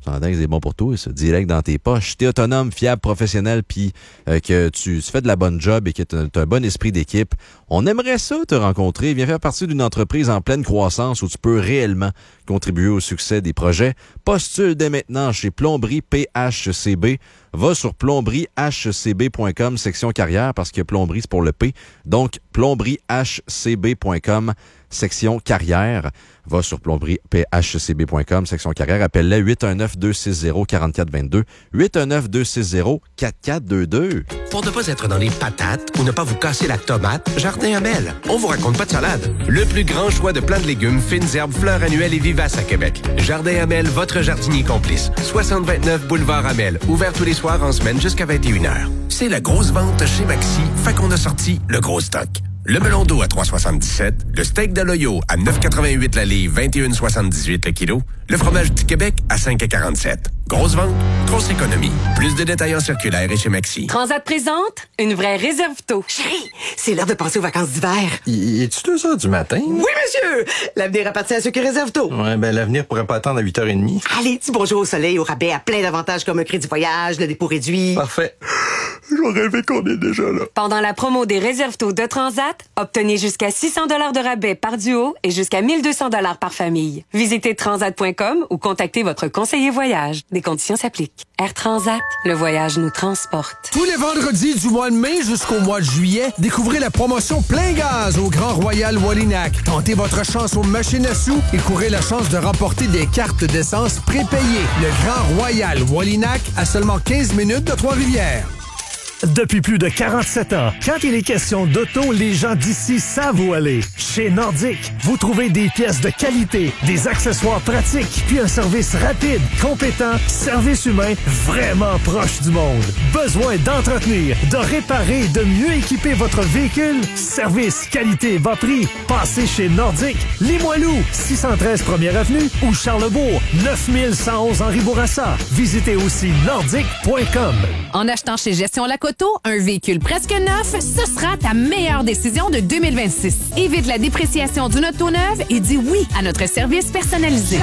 t'entends que c'est bon pour toi, ça, direct dans tes poches. Si t'es autonome, fiable, professionnel, puis euh, que tu, tu fais de la bonne job et que tu as un bon esprit d'équipe, on aimerait ça te rencontrer. Viens faire partie d'une entreprise en pleine croissance où tu peux réellement contribuer au succès des projets. Postule dès maintenant chez Plomberie P H C B. Va sur plomberie h c b point com, section carrière, parce que plomberie, c'est pour le P. Donc, plomberie h c b point com, section carrière. Va sur plomberie p h c b point com, section carrière. Appelle-la huit un neuf, deux six zéro, quatre quatre deux deux. huit un neuf, deux six zéro, quatre quatre deux deux. Pour ne pas être dans les patates ou ne pas vous casser la tomate, Jardin Amel. On vous raconte pas de salade. Le plus grand choix de plants de légumes, fines herbes, fleurs annuelles et vivaces à Québec. Jardin Amel, votre jardinier complice. soixante vingt-neuf boulevard Amel. Ouvert tous les soirs en semaine jusqu'à vingt et une heures. C'est la grosse vente chez Maxi, fait qu'on a sorti le gros stock. Le melon d'eau à trois soixante-dix-sept, le steak de l'Oyo à neuf quatre-vingt-huit la livre, vingt et un soixante-dix-huit le kilo, le fromage du Québec à cinq quarante-sept. Grosse vente, grosse économie. Plus de détails en circulaire et chez Maxi. Transat présente une vraie réserve tôt. Chérie, c'est l'heure de penser aux vacances d'hiver. Y est-tu deux heures du matin? Oui, monsieur! L'avenir appartient à ceux qui réservent tôt. Ouais, ben l'avenir pourrait pas attendre à huit heures trente. Allez, dis bonjour au soleil, au rabais, à plein d'avantages comme un crédit voyage, le dépôt réduit. Parfait. J'aurais rêvé qu'on est déjà là. Pendant la promo des réserves tôt de Transat, obtenez jusqu'à six cents dollars de rabais par duo et jusqu'à mille deux cents dollars par famille. Visitez transat point com ou contactez votre conseiller voyage. Des conditions s'appliquent. Air Transat, le voyage nous transporte. Tous les vendredis du mois de mai jusqu'au mois de juillet, découvrez la promotion plein gaz au Grand Royal Wallinac. Tentez votre chance aux machines à sous et courez la chance de remporter des cartes d'essence prépayées. Le Grand Royal Wallinac à seulement quinze minutes de Trois-Rivières. Depuis plus de quarante-sept ans, quand il est question d'auto, les gens d'ici savent où aller. Chez Nordic, vous trouvez des pièces de qualité, des accessoires pratiques, puis un service rapide, compétent, service humain vraiment proche du monde. Besoin d'entretenir, de réparer et de mieux équiper votre véhicule? Service, qualité, bas prix. Passez chez Nordic, Limoilou, six cent treize première avenue ou Charlebourg, neuf mille cent onze Henri Bourassa. Visitez aussi nordic point com. En achetant chez Gestion Lacoto, un véhicule presque neuf, ce sera ta meilleure décision de deux mille vingt-six. Évite la dépréciation d'une auto neuve et dis oui à notre service personnalisé.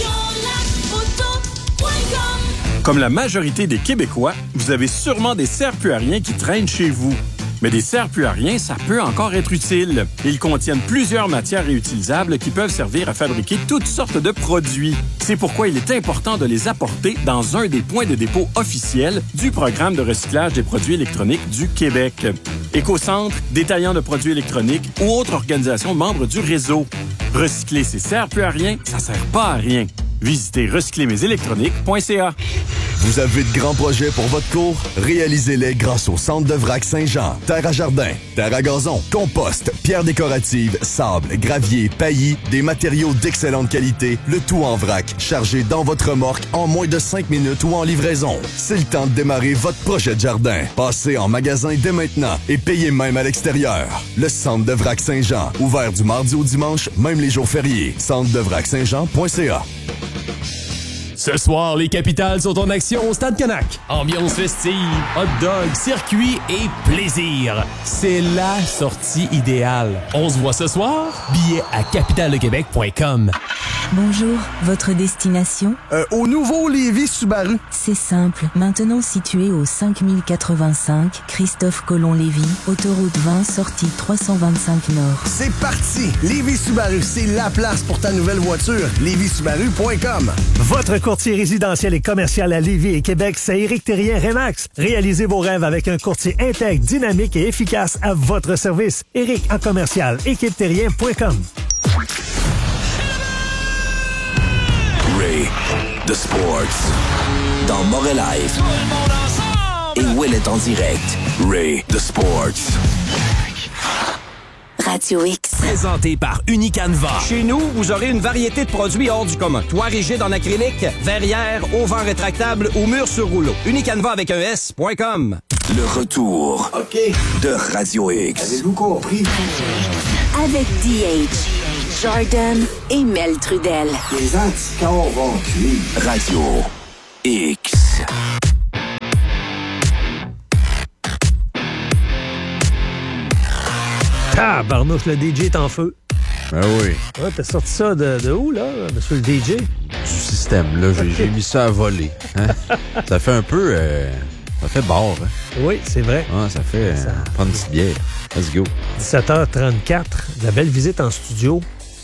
Comme la majorité des Québécois, vous avez sûrement des serre-plus-à-rien qui traînent chez vous. Mais des serre-plus-à-rien, ça peut encore être utile. Ils contiennent plusieurs matières réutilisables qui peuvent servir à fabriquer toutes sortes de produits. C'est pourquoi il est important de les apporter dans un des points de dépôt officiels du programme de recyclage des produits électroniques du Québec. Écocentre, détaillant de produits électroniques ou autres organisations membres du réseau. Recycler ces serre-plus-à-rien, ça sert pas à rien. Visitez recycler mes électroniques point c a. Vous avez de grands projets pour votre cour? Réalisez-les grâce au Centre de Vrac Saint-Jean. Terre à jardin, terre à gazon, compost, pierres décoratives, sable, gravier, paillis, des matériaux d'excellente qualité, le tout en vrac, chargé dans votre remorque en moins de cinq minutes ou en livraison. C'est le temps de démarrer votre projet de jardin. Passez en magasin dès maintenant et payez même à l'extérieur. Le Centre de Vrac Saint-Jean, ouvert du mardi au dimanche, même les jours fériés. centre de vrac saint jean point c a. Ce soir, les capitales sont en action au Stade Canac. Ambiance festive, hot dog, circuit et plaisir. C'est la sortie idéale. On se voit ce soir. Billets à capitale de québec point com. Bonjour, votre destination? Euh, au nouveau Lévis Subaru. C'est simple. Maintenant situé au cinq mille quatre-vingt-cinq, Christophe Colomb-Lévis, autoroute vingt, sortie trois cent vingt-cinq Nord. C'est parti! Lévis Subaru, c'est la place pour ta nouvelle voiture. lévis subaru point com. Votre courtier résidentiel et commercial à Lévis et Québec, c'est Éric Thérien Remax. Réalisez vos rêves avec un courtier intègre, dynamique et efficace à votre service. Éric en commercial, équipe terrien point com. Ray, The Sports, dans Montréal Live. Et Will est en direct. Ray, The Sports. Radio X. Présenté par Unicanva. Chez nous, vous aurez une variété de produits hors du commun. Toit rigide en acrylique, verrière, auvent rétractable ou mur sur rouleau. Unicanva avec un S point com. Le retour okay. de Radio X. Avez-vous compris? Avec D H, Jordan et Mel Trudel. Les anticorps vont tuer. Radio X. Ah, barnouche, le D J est en feu. Ben oui. Ouais, t'as sorti ça de, de où, là, monsieur le D J? Du système, là. J'ai, j'ai mis ça à voler. Hein? Ça fait un peu... Euh, ça fait bar, hein? Oui, c'est vrai. Ah, ça fait... Euh, ça... prendre une petite bière. Let's go. dix-sept heures trente-quatre, la belle visite en studio.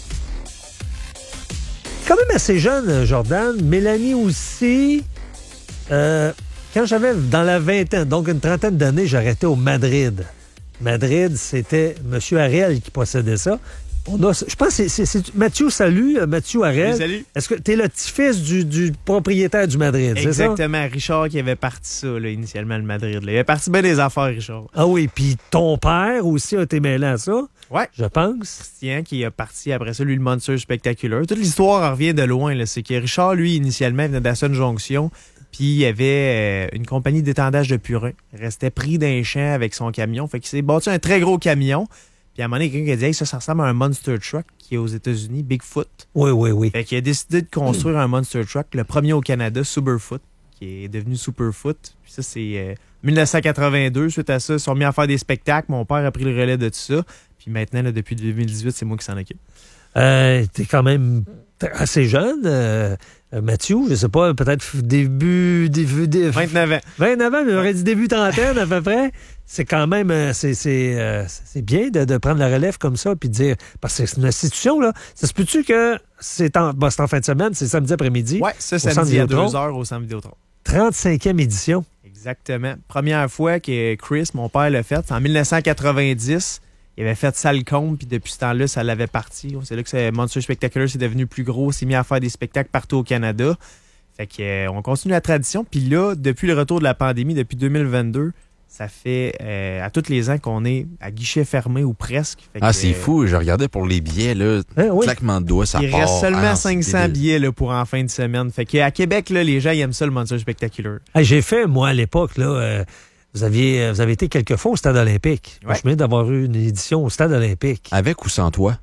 Quand même assez jeune, Jordan. Mélanie aussi. Euh, quand j'avais dans la vingtaine, donc une trentaine d'années, j'arrêtais au Madrid. Madrid, c'était M. Harel qui possédait ça. On a, je pense que c'est, c'est, c'est Mathieu Salut, Mathieu Harel. Oui, salut. Est-ce que tu es le petit-fils du, du propriétaire du Madrid, c'est ça? Exactement. Richard qui avait parti ça, là, initialement, le Madrid. Là. Il avait parti bien des affaires, Richard. Ah oui, puis ton père aussi a été mêlé à ça. Ouais. Je pense. Christian qui a parti après ça, lui, le Monster Spectacular. Toute l'histoire revient de loin. Là. C'est que Richard, lui, initialement, venait d'Assun Jonction. Puis il y avait euh, une compagnie d'étendage de purin. Il restait pris dans les champs avec son camion. Fait qu'il s'est bâti un très gros camion. Puis à un moment donné, quelqu'un qui a dit hey, ça, ça ressemble à un Monster Truck qui est aux États-Unis, Bigfoot. Oui, oui, oui. Fait qu'il a décidé de construire mmh. un Monster Truck, le premier au Canada, Superfoot, qui est devenu Superfoot. Puis ça, c'est euh, dix-neuf cent quatre-vingt-deux. Suite à ça, ils sont mis à faire des spectacles. Mon père a pris le relais de tout ça. Puis maintenant, là, depuis deux mille dix-huit, c'est moi qui s'en occupe. Euh, t'es quand même assez jeune, euh, Mathieu. Je sais pas, peut-être début... début, début vingt-neuf ans. vingt-neuf ans, mais j'aurais dit début trentaine à peu près. C'est quand même... C'est, c'est, euh, c'est bien de, de prendre la relève comme ça puis de dire... Parce que c'est une institution, là. Ça se peut-tu que c'est en, bon, c'est en fin de semaine, c'est samedi après-midi? Oui, ça, samedi à deux heures au Centre Vidéotron. trente-cinquième édition. Exactement. Première fois que Chris, mon père, l'a fait, c'est en dix-neuf cent quatre-vingt-dix. Il avait fait Salcombe, puis depuis ce temps-là, ça l'avait parti. C'est là que c'est, Monster Spectacular s'est devenu plus gros, s'est mis à faire des spectacles partout au Canada. Fait que, euh, on continue la tradition. Puis là, depuis le retour de la pandémie, depuis deux mille vingt-deux, ça fait euh, à tous les ans qu'on est à guichet fermé ou presque. Fait ah, que, c'est euh, fou. Je regardais pour les billets, là. Hein, oui. Claquement de doigts, ça il part. Il reste seulement ah, cinq cents billets là, pour en fin de semaine. Fait qu'à Québec, là, les gens ils aiment ça, le Monster Spectacular. Hey, j'ai fait, moi, à l'époque, là... Euh... Vous aviez, vous avez été quelques fois au Stade olympique. Ouais. Je me souviens d'avoir eu une édition au Stade olympique. Avec ou sans toi?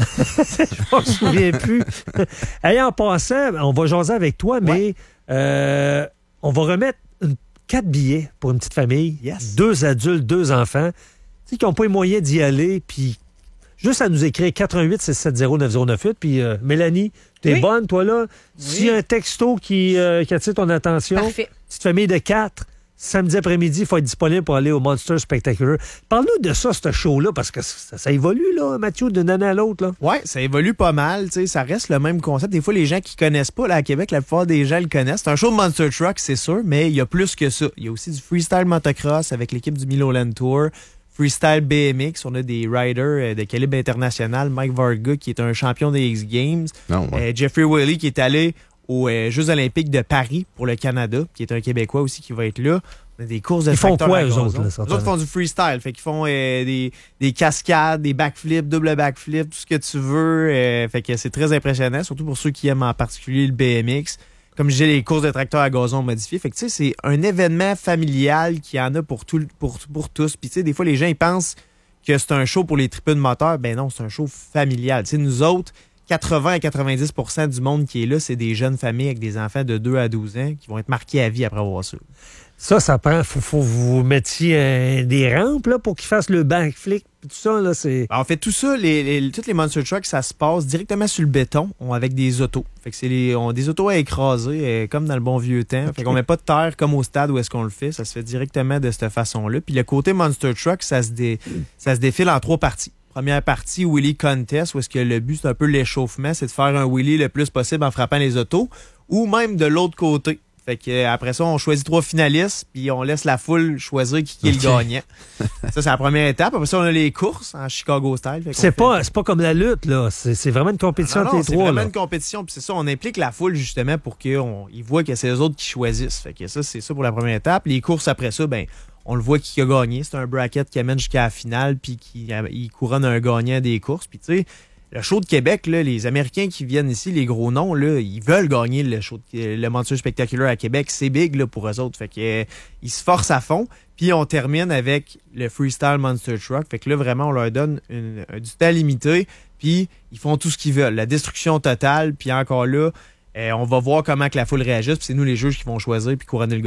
Je me souviens plus. Hey, en passant, on va jaser avec toi, mais ouais. euh, on va remettre une, quatre billets pour une petite famille. Yes. Deux adultes, deux enfants. Tu sais, qui n'ont pas les moyens d'y aller, puis juste à nous écrire quatre un huit six sept zéro neuf zéro neuf huit. Puis euh, Mélanie, t'es oui. bonne, toi, là? Oui. S'il y a un texto qui, euh, qui attire ton attention, parfait. Petite famille de quatre. Samedi après-midi, il faut être disponible pour aller au Monster Spectacular. Parle-nous de ça, ce show-là, parce que ça, ça évolue, là, Mathieu, d'une année à l'autre. Oui, ça évolue pas mal. T'sais, ça reste le même concept. Des fois, les gens qui connaissent pas, là, à Québec, la plupart des gens le connaissent. C'est un show de Monster Truck, c'est sûr, mais il y a plus que ça. Il y a aussi du freestyle motocross avec l'équipe du Milo-Land Tour, freestyle B M X. On a des riders de calibre international. Mike Varga, qui est un champion des X Games. Non, ouais. euh, Jeffrey Whaley, qui est allé aux euh, Jeux olympiques de Paris pour le Canada, qui est un Québécois aussi qui va être là. On a des courses de Ils font quoi, eux autres? Là, les autres font du freestyle. Fait qu'ils font euh, des, des cascades, des backflips, double backflips, tout ce que tu veux. Euh, fait que c'est très impressionnant, surtout pour ceux qui aiment en particulier le B M X. Comme je disais, les courses de tracteurs à gazon modifiés. Fait que tu sais, c'est un événement familial qui en a pour, tout, pour, pour tous. Puis tu sais, des fois, les gens, ils pensent que c'est un show pour les tripeux de moteur. Ben non, c'est un show familial. Tu sais, nous autres, quatre-vingts à quatre-vingt-dix pour cent du monde qui est là, c'est des jeunes familles avec des enfants de deux à douze ans qui vont être marqués à vie après avoir ça. Ça, ça prend. Faut, faut que vous mettiez euh, des rampes là, pour qu'ils fassent le backflip. Tout ça, là, c'est. En fait, tout ça, les, les, toutes les Monster Trucks, ça se passe directement sur le béton avec des autos. Fait que c'est les, on, des autos à écraser, euh, comme dans le bon vieux temps. Okay. Fait qu'on met pas de terre comme au stade où est-ce qu'on le fait. Ça se fait directement de cette façon-là. Puis le côté Monster Truck, ça se, dé, ça se défile en trois parties. Première partie, wheelie contest, où est-ce que le but, c'est un peu l'échauffement, c'est de faire un wheelie le plus possible en frappant les autos, ou même de l'autre côté. Fait que après ça, on choisit trois finalistes, puis on laisse la foule choisir qui, qui est le gagnant. Ça, c'est la première étape. Après ça, on a les courses en Chicago style. Fait c'est pas, fait... c'est pas comme la lutte, là. C'est, c'est vraiment une compétition non, non, entre les trois. C'est vraiment là. une compétition. Puis c'est ça, on implique la foule justement pour qu'ils voient que c'est eux autres qui choisissent. Fait que ça, c'est ça pour la première étape. Les courses après ça, ben, on le voit qui a gagné. C'est un bracket qui amène jusqu'à la finale, puis qui il couronne un gagnant des courses. Puis tu sais, le show de Québec, là, les Américains qui viennent ici, les gros noms, là, ils veulent gagner le show de, le Monster Spectacular à Québec. C'est big là, pour eux autres. Fait que, euh, ils se forcent à fond. Puis on termine avec le Freestyle Monster Truck. Fait que là, vraiment, on leur donne une, du temps limité. Puis ils font tout ce qu'ils veulent. La destruction totale. Puis encore là, euh, on va voir comment que la foule réagisse. Puis c'est nous, les juges, qui vont choisir puis couronner le gagnant.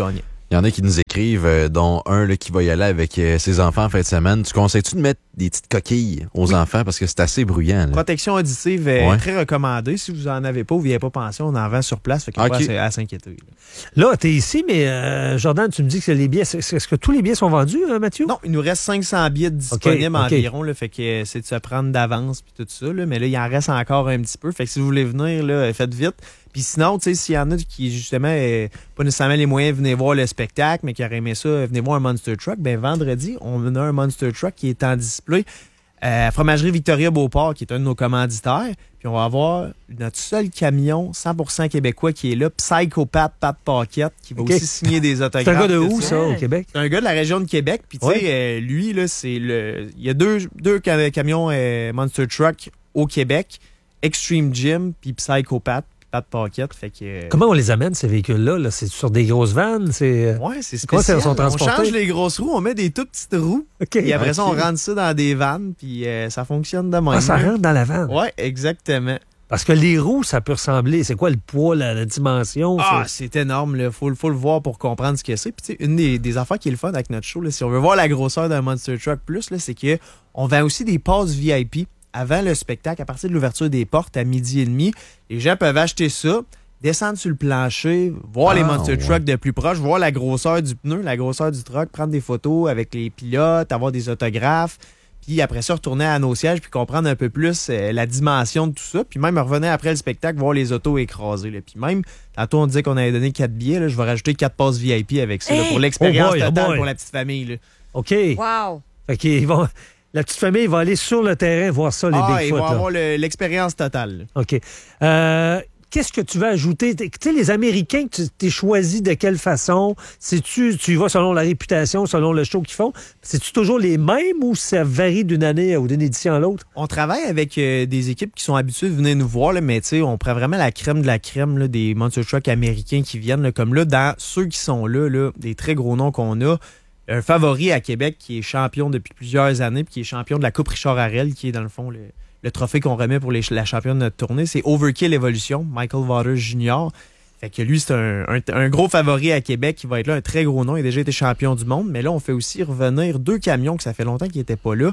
Il y en a qui nous écrivent, euh, dont un là, qui va y aller avec euh, ses enfants en fin de semaine. Tu conseilles-tu de mettre des petites coquilles aux oui. enfants parce que c'est assez bruyant? Là. Protection auditive est ouais. très recommandée. Si vous en avez pas, vous n'y avez pas pensé, on en vend sur place. Fait qu'il n'y a okay. pas à, à s'inquiéter. Là, là tu es ici, mais euh, Jordan, tu me dis que les billets, c'est, est-ce que tous les billets sont vendus, hein, Mathieu? Non, il nous reste cinq cents billets disponibles okay. environ. Okay. Là, fait que c'est de se prendre d'avance puis tout ça. Là, mais là, il en reste encore un petit peu. Fait que si vous voulez venir, là, faites vite. Puis sinon, tu sais, s'il y en a qui, justement, euh, pas nécessairement les moyens de venir voir le spectacle, mais qui auraient aimé ça, venez voir un Monster Truck, ben vendredi, on a un Monster Truck qui est en display à euh, Fromagerie Victoria Beauport, qui est un de nos commanditaires. Puis on va avoir notre seul camion cent pour cent québécois qui est là, Psychopath Pat Paquette, qui va okay. aussi signer des autographes. C'est un gars de où, ça, au Québec? C'est un gars de la région de Québec. Puis tu sais, ouais. euh, lui, là, c'est le. Il y a deux, deux camions euh, Monster Truck au Québec, Extreme Gym, puis Psychopath. Pat Paquette, fait que, euh... Comment on les amène, ces véhicules-là? Là? C'est sur des grosses vannes? C'est... Oui, c'est spécial. Sont on change les grosses roues, on met des toutes petites roues. Okay. Et après okay. ça, on rentre ça dans des vannes, puis euh, ça fonctionne de même. Ah, ça rentre dans la vanne? Oui, exactement. Parce que les roues, ça peut ressembler. C'est quoi le poids, la, la dimension? Ah, c'est, c'est énorme. Il faut, faut le voir pour comprendre ce que c'est. Puis, tu sais, une des, des affaires qui est le fun avec notre show, là, si on veut voir la grosseur d'un Monster Truck Plus, là, c'est qu'on vend aussi des passes V I P avant le spectacle, à partir de l'ouverture des portes à midi et demi. Les gens peuvent acheter ça, descendre sur le plancher, voir ah, les Monster ouais. Truck de plus proche, voir la grosseur du pneu, la grosseur du truck, prendre des photos avec les pilotes, avoir des autographes, puis après ça, retourner à nos sièges puis comprendre un peu plus euh, la dimension de tout ça, puis même revenir après le spectacle, voir les autos écrasées. Là. Puis même, tantôt on disait qu'on avait donné quatre billets, là, je vais rajouter quatre passes V I P avec ça, hey! là, pour l'expérience oh boy, totale oh pour la petite famille. Là. OK. Wow! Fait qu'ils vont... La petite famille va aller sur le terrain voir ça, les ah, Bigfoot. Ils vont là. avoir le, l'expérience totale. Là. OK. Euh... Qu'est-ce que tu vas ajouter? Tu sais, les Américains, tu t'es choisi de quelle façon? C'est-tu, tu y vas selon la réputation, selon le show qu'ils font? C'est-tu toujours les mêmes ou ça varie d'une année ou d'une édition à l'autre? On travaille avec euh, des équipes qui sont habituées de venir nous voir, là, mais tu sais, on prend vraiment la crème de la crème là, des Monster Truck américains qui viennent. Là, comme là, dans ceux qui sont là, là, des très gros noms qu'on a, un favori à Québec qui est champion depuis plusieurs années, puis qui est champion de la Coupe Richard Harel, qui est dans le fond le... Le trophée qu'on remet pour les, la championne de notre tournée, c'est Overkill Evolution, Michael Waters junior Fait que lui, c'est un, un, un gros favori à Québec qui va être là, un très gros nom. Il a déjà été champion du monde. Mais là, on fait aussi revenir deux camions que ça fait longtemps qu'ils n'étaient pas là.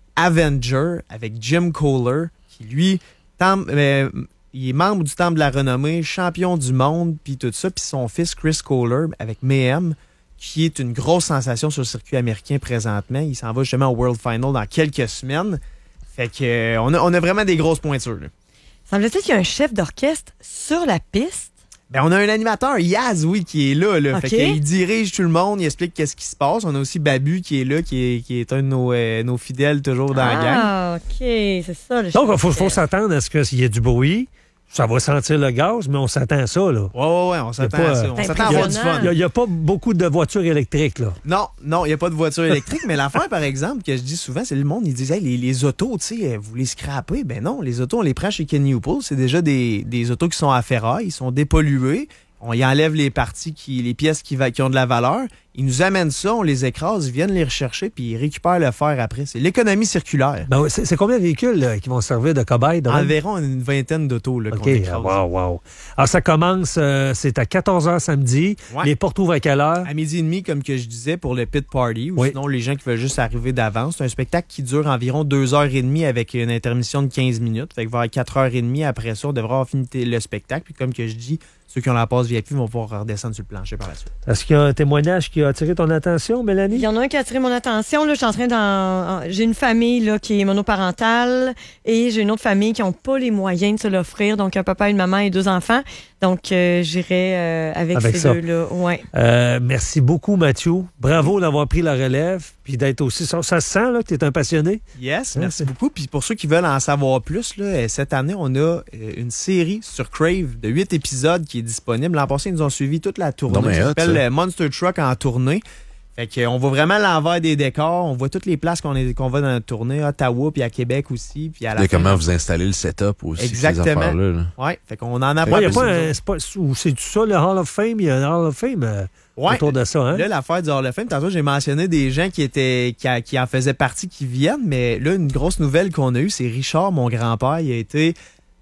Avenger avec Jim Kohler, qui lui, tam, euh, il est membre du Temple de la Renommée, champion du monde, puis tout ça. Puis son fils, Chris Kohler, avec Mayhem, qui est une grosse sensation sur le circuit américain présentement. Il s'en va justement au World Final dans quelques semaines. Fait que euh, on, a, on a vraiment des grosses pointures. Là. Semble-t-il qu'il y a un chef d'orchestre sur la piste? Ben, on a un animateur, Yaz, oui, qui est là. là. Okay. Fait qu'il dirige tout le monde, il explique qu'est-ce qui se passe. On a aussi Babu qui est là, qui est, qui est un de nos, euh, nos fidèles toujours dans ah, la gang. Ah, OK, c'est ça. Le Donc, il faut, faut s'attendre à ce qu'il y ait du bruit. Ça va sentir le gaz, mais on s'attend à ça, là. Oui, oui, oui, on s'attend pas, à ça. On s'attend à avoir du fun. Il n'y a, a pas beaucoup de voitures électriques, là. Non, non, il n'y a pas de voitures électriques, mais l'affaire, par exemple, que je dis souvent, c'est le monde, ils disent, hey, les, les autos, tu sais, vous les scrapez. Ben non, les autos, on les prend chez Ken Newpool. C'est déjà des, des autos qui sont à ferraille, ils sont dépollués. On y enlève les parties, qui, les pièces qui, va, qui ont de la valeur. Ils nous amènent ça, on les écrase, ils viennent les rechercher, puis ils récupèrent le fer après. C'est l'économie circulaire. Ben, c'est, c'est combien de véhicules là, qui vont servir de cobaye? Environ une vingtaine d'autos là, OK, qu'on écrase. Wow, wow. Alors, ça commence, euh, c'est à quatorze heures samedi. Ouais. Les portes ouvrent à quelle heure? À midi et demi, comme que je disais, pour le pit party. Ou oui. Sinon, les gens qui veulent juste arriver d'avance. C'est un spectacle qui dure environ deux heures et demie avec une intermission de quinze minutes. Fait que vers quatre heures et demie après ça, on devra avoir fini le spectacle. Puis comme que je dis, ceux qui ont la passe V I P vont pouvoir redescendre sur le plancher par la suite. Est-ce qu'il y a un témoignage qui a attiré ton attention, Mélanie? Il y en a un qui a attiré mon attention. Là, je suis en train d'en... J'ai une famille là, qui est monoparentale et j'ai une autre famille qui n'ont pas les moyens de se l'offrir. Donc, un papa, une maman et deux enfants. Donc, euh, j'irai euh, avec, avec ces ça. deux-là. Ouais. Euh, merci beaucoup, Mathieu. Bravo d'avoir pris la relève puis d'être aussi... Ça se sent là, que tu es un passionné? Yes, merci hein, beaucoup. Puis pour ceux qui veulent en savoir plus, là, cette année, on a une série sur Crave de huit épisodes qui est disponible. L'an passé, ils nous ont suivi toute la tournée. Non, ça s'appelle ça. Monster Truck en tournée. Fait qu'on voit vraiment l'envers des décors. On voit toutes les places qu'on, est, qu'on va dans notre tournée, à Ottawa, puis à Québec aussi. Puis à la et comment vous installez le setup aussi. Exactement. Ces affaires-là, là. Ouais. Fait qu'on en a pas. Il y a pas un, c'est pas, c'est ça, le Hall of Fame? Il y a un Hall of Fame euh, ouais. autour de ça, hein? Là, l'affaire du Hall of Fame, tantôt, j'ai mentionné des gens qui étaient, qui, qui en faisaient partie, qui viennent. Mais là, une grosse nouvelle qu'on a eue, c'est Richard, mon grand-père. Il a été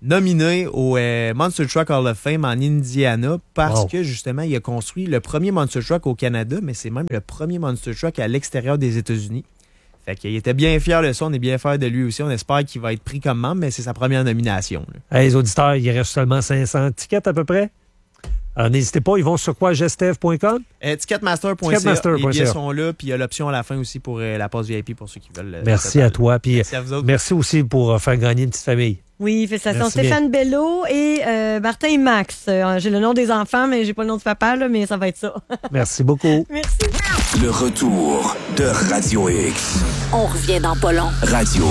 nominé au euh, Monster Truck Hall of Fame en Indiana parce Wow. que, justement, il a construit le premier Monster Truck au Canada, mais c'est même le premier Monster Truck à l'extérieur des États-Unis. Fait qu'il était bien fier de ça, on est bien fier de lui aussi. On espère qu'il va être pris comme membre, mais c'est sa première nomination. là. Hey, les auditeurs, il reste seulement cinq cents tickets à peu près. Alors, n'hésitez pas, ils vont sur quoi, gestev point com? Euh, Ticketmaster point c a. Ticketmaster point c a. Les billets sont là, puis il y a l'option à la fin aussi pour euh, la passe V I P pour ceux qui veulent. euh, Merci total. à toi. Puis Merci à vous autres. merci aussi pour euh, faire gagner une petite famille. Oui, félicitations. Merci Stéphane Bello et euh, Martin et Max. Euh, j'ai le nom des enfants, mais j'ai pas le nom du papa, là, mais ça va être ça. Merci beaucoup. Merci. Le retour de Radio X. On revient dans pas long. Radio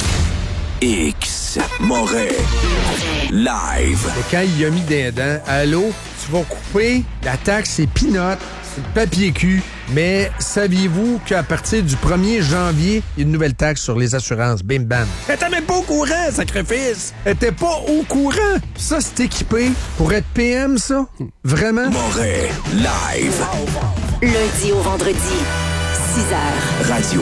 X. Moret. Live. Et quand il a mis des dents, allô, tu vas couper, la taxe c'est peanut, c'est le papier cul, mais saviez-vous qu'à partir du premier janvier, il y a une nouvelle taxe sur les assurances, bim bam. Elle était même pas au courant, sacrifice! Elle était pas au courant! Ça, c'est équipé pour être P M, ça? Vraiment? Moret. Live. Lundi au vendredi, six heures. Radio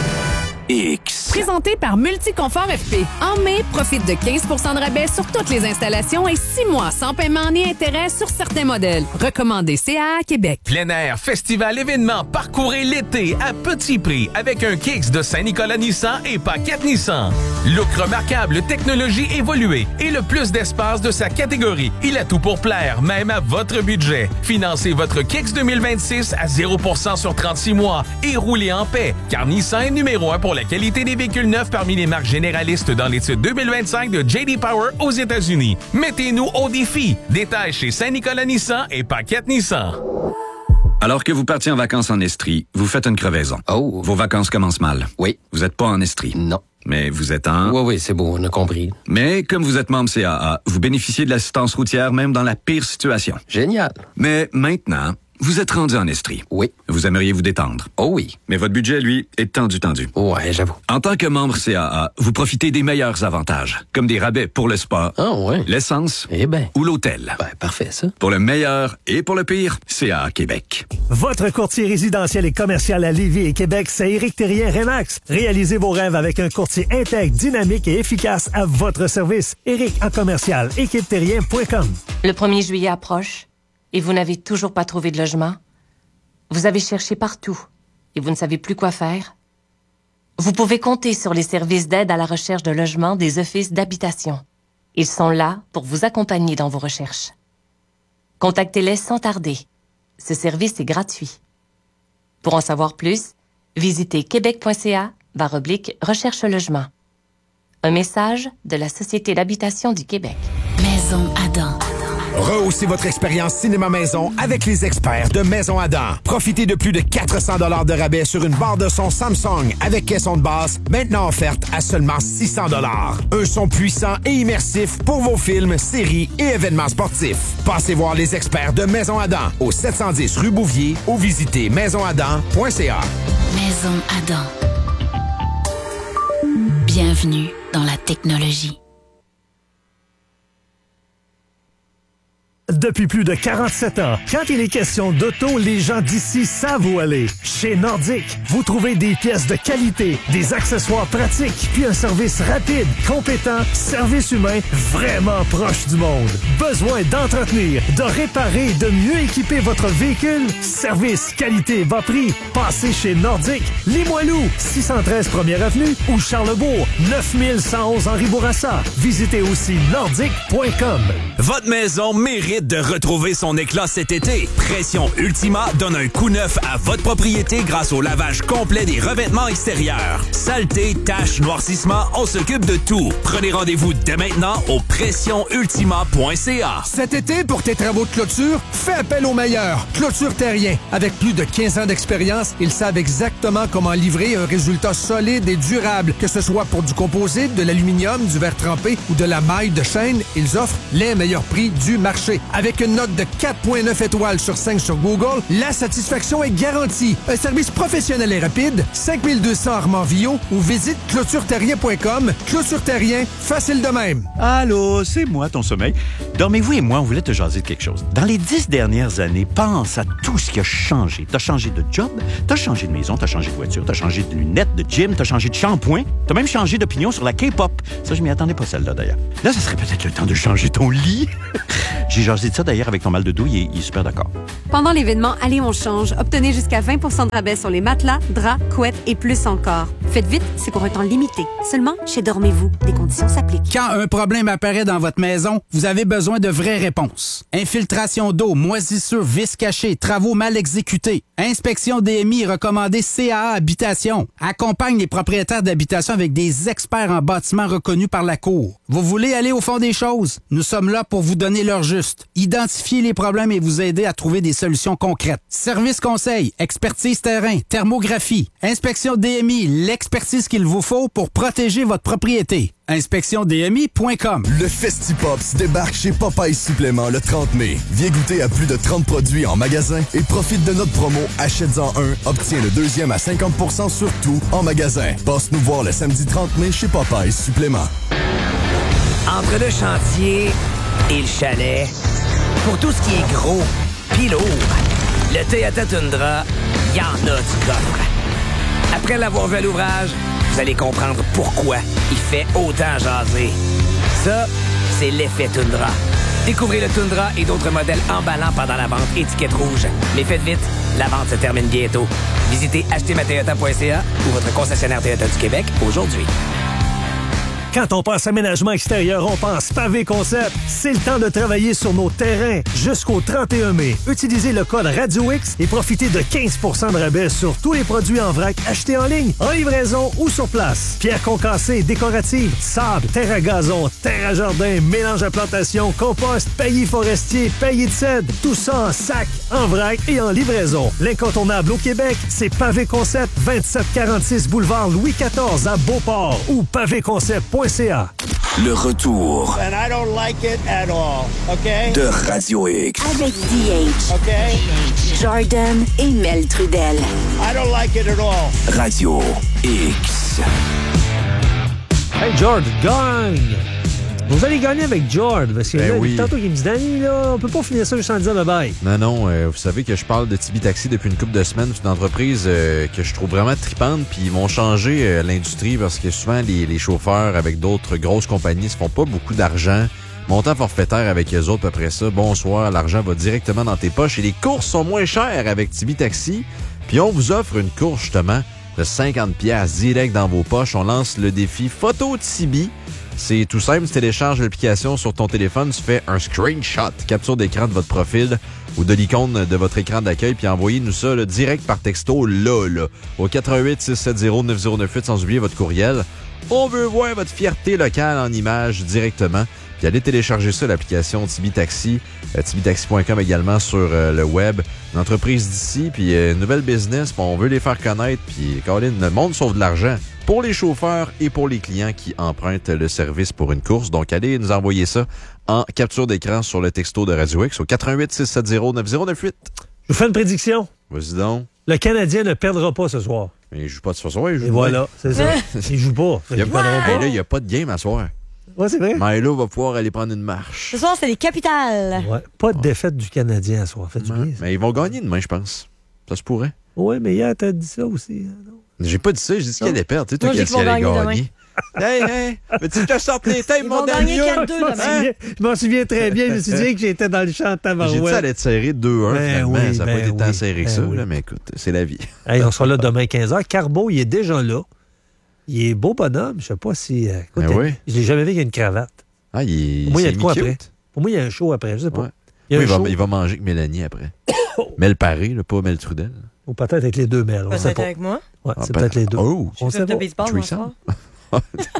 X. Présenté par Multiconfort F P. En mai, profite de quinze pour cent de rabais sur toutes les installations et six mois sans paiement ni intérêt sur certains modèles. Recommandé C A A Québec. Plein air, festival, événement, parcourez l'été à petit prix avec un Kicks de Saint-Nicolas Nissan et Paquette Nissan. Look remarquable, technologie évoluée et le plus d'espace de sa catégorie. Il a tout pour plaire, même à votre budget. Financez votre Kicks deux mille vingt-six à zéro pour cent sur trente-six mois et roulez en paix, car Nissan est numéro un pour la qualité des véhicules neufs parmi les marques généralistes dans l'étude deux mille vingt-cinq de J D Power aux États-Unis. Mettez-nous au défi. Détails chez Saint-Nicolas Nissan et Paquette Nissan. Alors que vous partiez en vacances en Estrie, vous faites une crevaison. Oh. Vos vacances commencent mal. Oui. Vous n'êtes pas en Estrie. Non. Mais vous êtes en... Oui, oui, c'est bon, on a compris. Mais comme vous êtes membre C A A, vous bénéficiez de l'assistance routière même dans la pire situation. Génial. Mais maintenant, vous êtes rendu en Estrie. Oui. Vous aimeriez vous détendre. Oh oui. Mais votre budget, lui, est tendu, tendu. Ouais, j'avoue. En tant que membre C A A, vous profitez des meilleurs avantages, comme des rabais pour le spa, oh, ouais. l'essence eh ben. ou l'hôtel. Ben, parfait, ça. Pour le meilleur et pour le pire, C A A Québec. Votre courtier résidentiel et commercial à Lévis et Québec, c'est Éric Thérien Remax. Réalisez vos rêves avec un courtier intègre, dynamique et efficace à votre service. Éric en commercial, équipe terrien point com. Le premier juillet approche et vous n'avez toujours pas trouvé de logement? Vous avez cherché partout et vous ne savez plus quoi faire? Vous pouvez compter sur les services d'aide à la recherche de logement des offices d'habitation. Ils sont là pour vous accompagner dans vos recherches. Contactez-les sans tarder. Ce service est gratuit. Pour en savoir plus, visitez québec.ca barre oblique recherche logement. Un message de la Société d'habitation du Québec. Maison Adam. Rehaussez votre expérience cinéma maison avec les experts de Maison Adam. Profitez de plus de quatre cents dollars de rabais sur une barre de son Samsung avec caisson de basse, maintenant offerte à seulement six cents dollars. Un son puissant et immersif pour vos films, séries et événements sportifs. Passez voir les experts de Maison Adam au sept cent dix rue Bouvier ou visitez maison adam point c a. Maison Adam. Bienvenue dans la technologie. Depuis plus de quarante-sept ans, quand il est question d'auto, les gens d'ici savent où aller. Chez Nordic, vous trouvez des pièces de qualité, des accessoires pratiques, puis un service rapide, compétent, service humain vraiment proche du monde. Besoin d'entretenir, de réparer, de mieux équiper votre véhicule? Service, qualité, bas prix. Passez chez Nordic, Limoilou, six cent treize première avenue ou Charlebourg, neuf mille cent onze Henri Bourassa. Visitez aussi nordic point com. Votre maison mérite de retrouver son éclat cet été. Pression Ultima donne un coup neuf à votre propriété grâce au lavage complet des revêtements extérieurs. Saleté, taches, noircissement, on s'occupe de tout. Prenez rendez-vous dès maintenant au pression ultima point c a. Cet été, pour tes travaux de clôture, fais appel aux meilleurs. Clôture Terrien. Avec plus de quinze ans d'expérience, ils savent exactement comment livrer un résultat solide et durable. Que ce soit pour du composite, de l'aluminium, du verre trempé ou de la maille de chaîne, ils offrent les meilleurs prix du marché. Avec une note de quatre virgule neuf étoiles sur cinq sur Google, la satisfaction est garantie. Un service professionnel et rapide, cinq mille deux cents Armand-Villot ou visite clôture terrien point com. Clôture Terrien, facile de même. Allô, c'est moi, ton sommeil. Dormez-vous et moi, on voulait te jaser de quelque chose. Dans les dix dernières années, pense à tout ce qui a changé. T'as changé de job, t'as changé de maison, t'as changé de voiture, t'as changé de lunettes, de gym, t'as changé de shampoing, t'as même changé d'opinion sur la K-pop. Ça, je m'y attendais pas, celle-là, d'ailleurs. Là, ça serait peut-être le temps de changer ton lit. J'ai jasé de ça, d'ailleurs, avec ton mal de dos, il est, il est super d'accord. Pendant l'événement Allez, on change, obtenez jusqu'à vingt pour cent de rabais sur les matelas, draps, couettes et plus encore. Faites vite, c'est pour un temps limité. Seulement chez Dormez-vous. Des conditions s'appliquent. Quand un problème apparaît dans votre maison, vous avez besoin de vraies réponses. Infiltration d'eau, moisissure, vis cachés, travaux mal exécutés. Inspection D M I recommandée C A A Habitation. Accompagne les propriétaires d'habitation avec des experts en bâtiment reconnus par la Cour. Vous voulez aller au fond des choses? Nous sommes là pour vous donner l'heure juste. Identifier les problèmes et vous aider à trouver des solutions concrètes. Service conseil, expertise terrain, thermographie, inspection D M I, l'expertise qu'il vous faut pour protéger votre propriété. inspection d m i point com. Le Festipops débarque chez Popeyes Supplément le trente mai. Viens goûter à plus de trente produits en magasin et profite de notre promo Achète-en un, obtiens le deuxième à cinquante pour cent sur tout en magasin. Passe nous voir le samedi trente mai chez Popeyes Supplément. Entre le chantier et le chalet, pour tout ce qui est gros pis lourd, le Toyota Tundra, y en a du coffre. Après l'avoir vu à l'ouvrage, vous allez comprendre pourquoi il fait autant jaser. Ça, c'est l'effet Tundra. Découvrez le Tundra et d'autres modèles emballants pendant la vente étiquette rouge. Mais faites vite, la vente se termine bientôt. Visitez acheter ma toyota point c a ou votre concessionnaire Toyota du Québec aujourd'hui. Quand on pense aménagement extérieur, on pense Pavé Concept. C'est le temps de travailler sur nos terrains jusqu'au trente et un mai. Utilisez le code Radio X et profitez de quinze pour cent de rabais sur tous les produits en vrac achetés en ligne, en livraison ou sur place. Pierre concassée, décorative, sable, terre à gazon, terre à jardin, mélange à plantation, compost, paillis forestier, paillis de cèdre. Tout ça en sac, en vrac et en livraison. L'incontournable au Québec, c'est Pavé Concept, vingt-sept quarante-six boulevard Louis quatorze à Beauport ou pavé concept point c a. Le retour And I don't like it at all, okay? de Radio X. Avec D H. Okay? Jordan et Mel Trudel. I don't like it at all. Radio X. Hey, George, gagne! Vous allez gagner avec George, parce que Ben là, oui. tantôt qu'il me dit, Danny, là, on peut pas finir ça juste en disant bye-bye. Non, non, euh, vous savez que je parle de Tibi Taxi depuis une couple de semaines. C'est une entreprise euh, que je trouve vraiment tripante, puis ils vont changer euh, l'industrie parce que souvent, les, les chauffeurs avec d'autres grosses compagnies se font pas beaucoup d'argent. Montant forfaitaire avec eux autres, après ça, bonsoir, l'argent va directement dans tes poches et les courses sont moins chères avec Tibi Taxi. Puis on vous offre une course, justement, de cinquante piastres direct dans vos poches. On lance le défi Photo Tibi. C'est tout simple, tu télécharges l'application sur ton téléphone, tu fais un screenshot, capture d'écran de votre profil ou de l'icône de votre écran d'accueil, puis envoyez-nous ça là, direct par texto, là, là, au quatre un huit, six sept zéro, neuf zéro neuf huit, sans oublier votre courriel. On veut voir votre fierté locale en images directement. Puis allez télécharger ça, l'application Tibi Taxi, euh, tibi taxi point com également sur euh, le web. Une entreprise d'ici, puis euh, une nouvelle business, puis on veut les faire connaître, puis Colin, le monde sauve de l'argent pour les chauffeurs et pour les clients qui empruntent le service pour une course. Donc, allez nous envoyer ça en capture d'écran sur le texto de Radio X au quatre un huit, six sept zéro, neuf zéro neuf huit. Je vous fais une prédiction. Vas-y donc. Le Canadien ne perdra pas ce soir. Mais il joue pas de ce soir, il joue Et voilà, c'est ça. Il joue pas. Il y a, Il perdra pas. Hey, là, il n'y a pas de game à soir. Ouais, c'est vrai. Milo va pouvoir aller prendre une marche. Ce soir, c'est les capitales. Ouais, pas de défaite du Canadien à soir. Faites-tu bien, ça? Mais ils vont gagner demain, je pense. Ça se pourrait. Oui, mais hier, t'as dit ça aussi. Hein, non? J'ai pas dit ça, j'ai dit qu'il allait perdre. Tu sais, toi Moi, qui j'ai as qu'ils vont allait gagner gagner. Hey, hey! Mais tu te sortes les têtes, Ils mon vont gagner Daniel! quatre deux Je m'en demain. souviens, je m'en souviens très bien. Je me suis dit que j'étais dans le champ de J'ai dit Tabarouette. ça allait être serré deux un, Ben finalement. oui, ça n'a ben pas été tant oui, serré que ben ça, oui. là, mais écoute, c'est la vie. Hey, on sera là demain quinze heures. Carbo, il est déjà là. Il est beau bonhomme. Je sais pas si... euh, écoute, Ben oui. je l'ai jamais vu avec une cravate. Ah, il, Pour moi, il y a s'est de quoi mis après. cute. Pour moi, il y a un show après. Je sais pas. Ouais. Il y a Oui, un il, va, show. il va manger avec Mélanie après. Mel Paré, là, pas Mel Trudel. Ou peut-être avec les deux Mel. On sait Peut-être pas. avec moi. Ouais, Ah, c'est peut- peut-être les deux. Oh! On Je sait de pas. baseball, Threesome? bonsoir.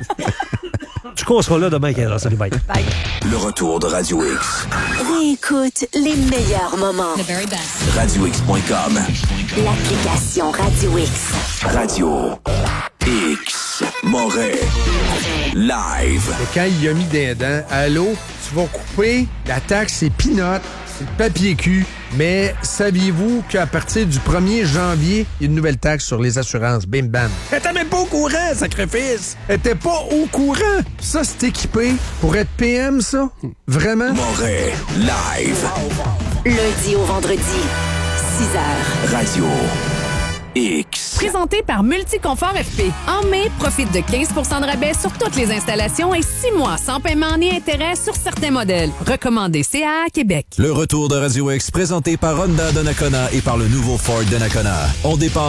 Du coup, on sera là demain quinze heures. Salut, bye. Bye. Le retour de Radio X. Réécoute les meilleurs moments. radio x point com. L'application Radio X. Radio X. Moret. Live. Et quand il a mis des dents, allô, tu tu vas couper, la taxe, c'est peanut, c'est le papier cul. Mais saviez-vous qu'à partir du premier janvier, il y a une nouvelle taxe sur les assurances? Bim bam. Elle était même pas au courant, sacrifice! Elle était pas au courant! Ça, c'est équipé pour être P M, ça? Vraiment? Moret, live. Lundi au vendredi, six heures. Radio X. Présenté par Multiconfort F P. En mai, profite de quinze pour cent de rabais sur toutes les installations et six mois sans paiement ni intérêt sur certains modèles. Recommandé C A A Québec. Le retour de Radio X présenté par Honda Donnacona et par le nouveau Ford Donnacona. On départ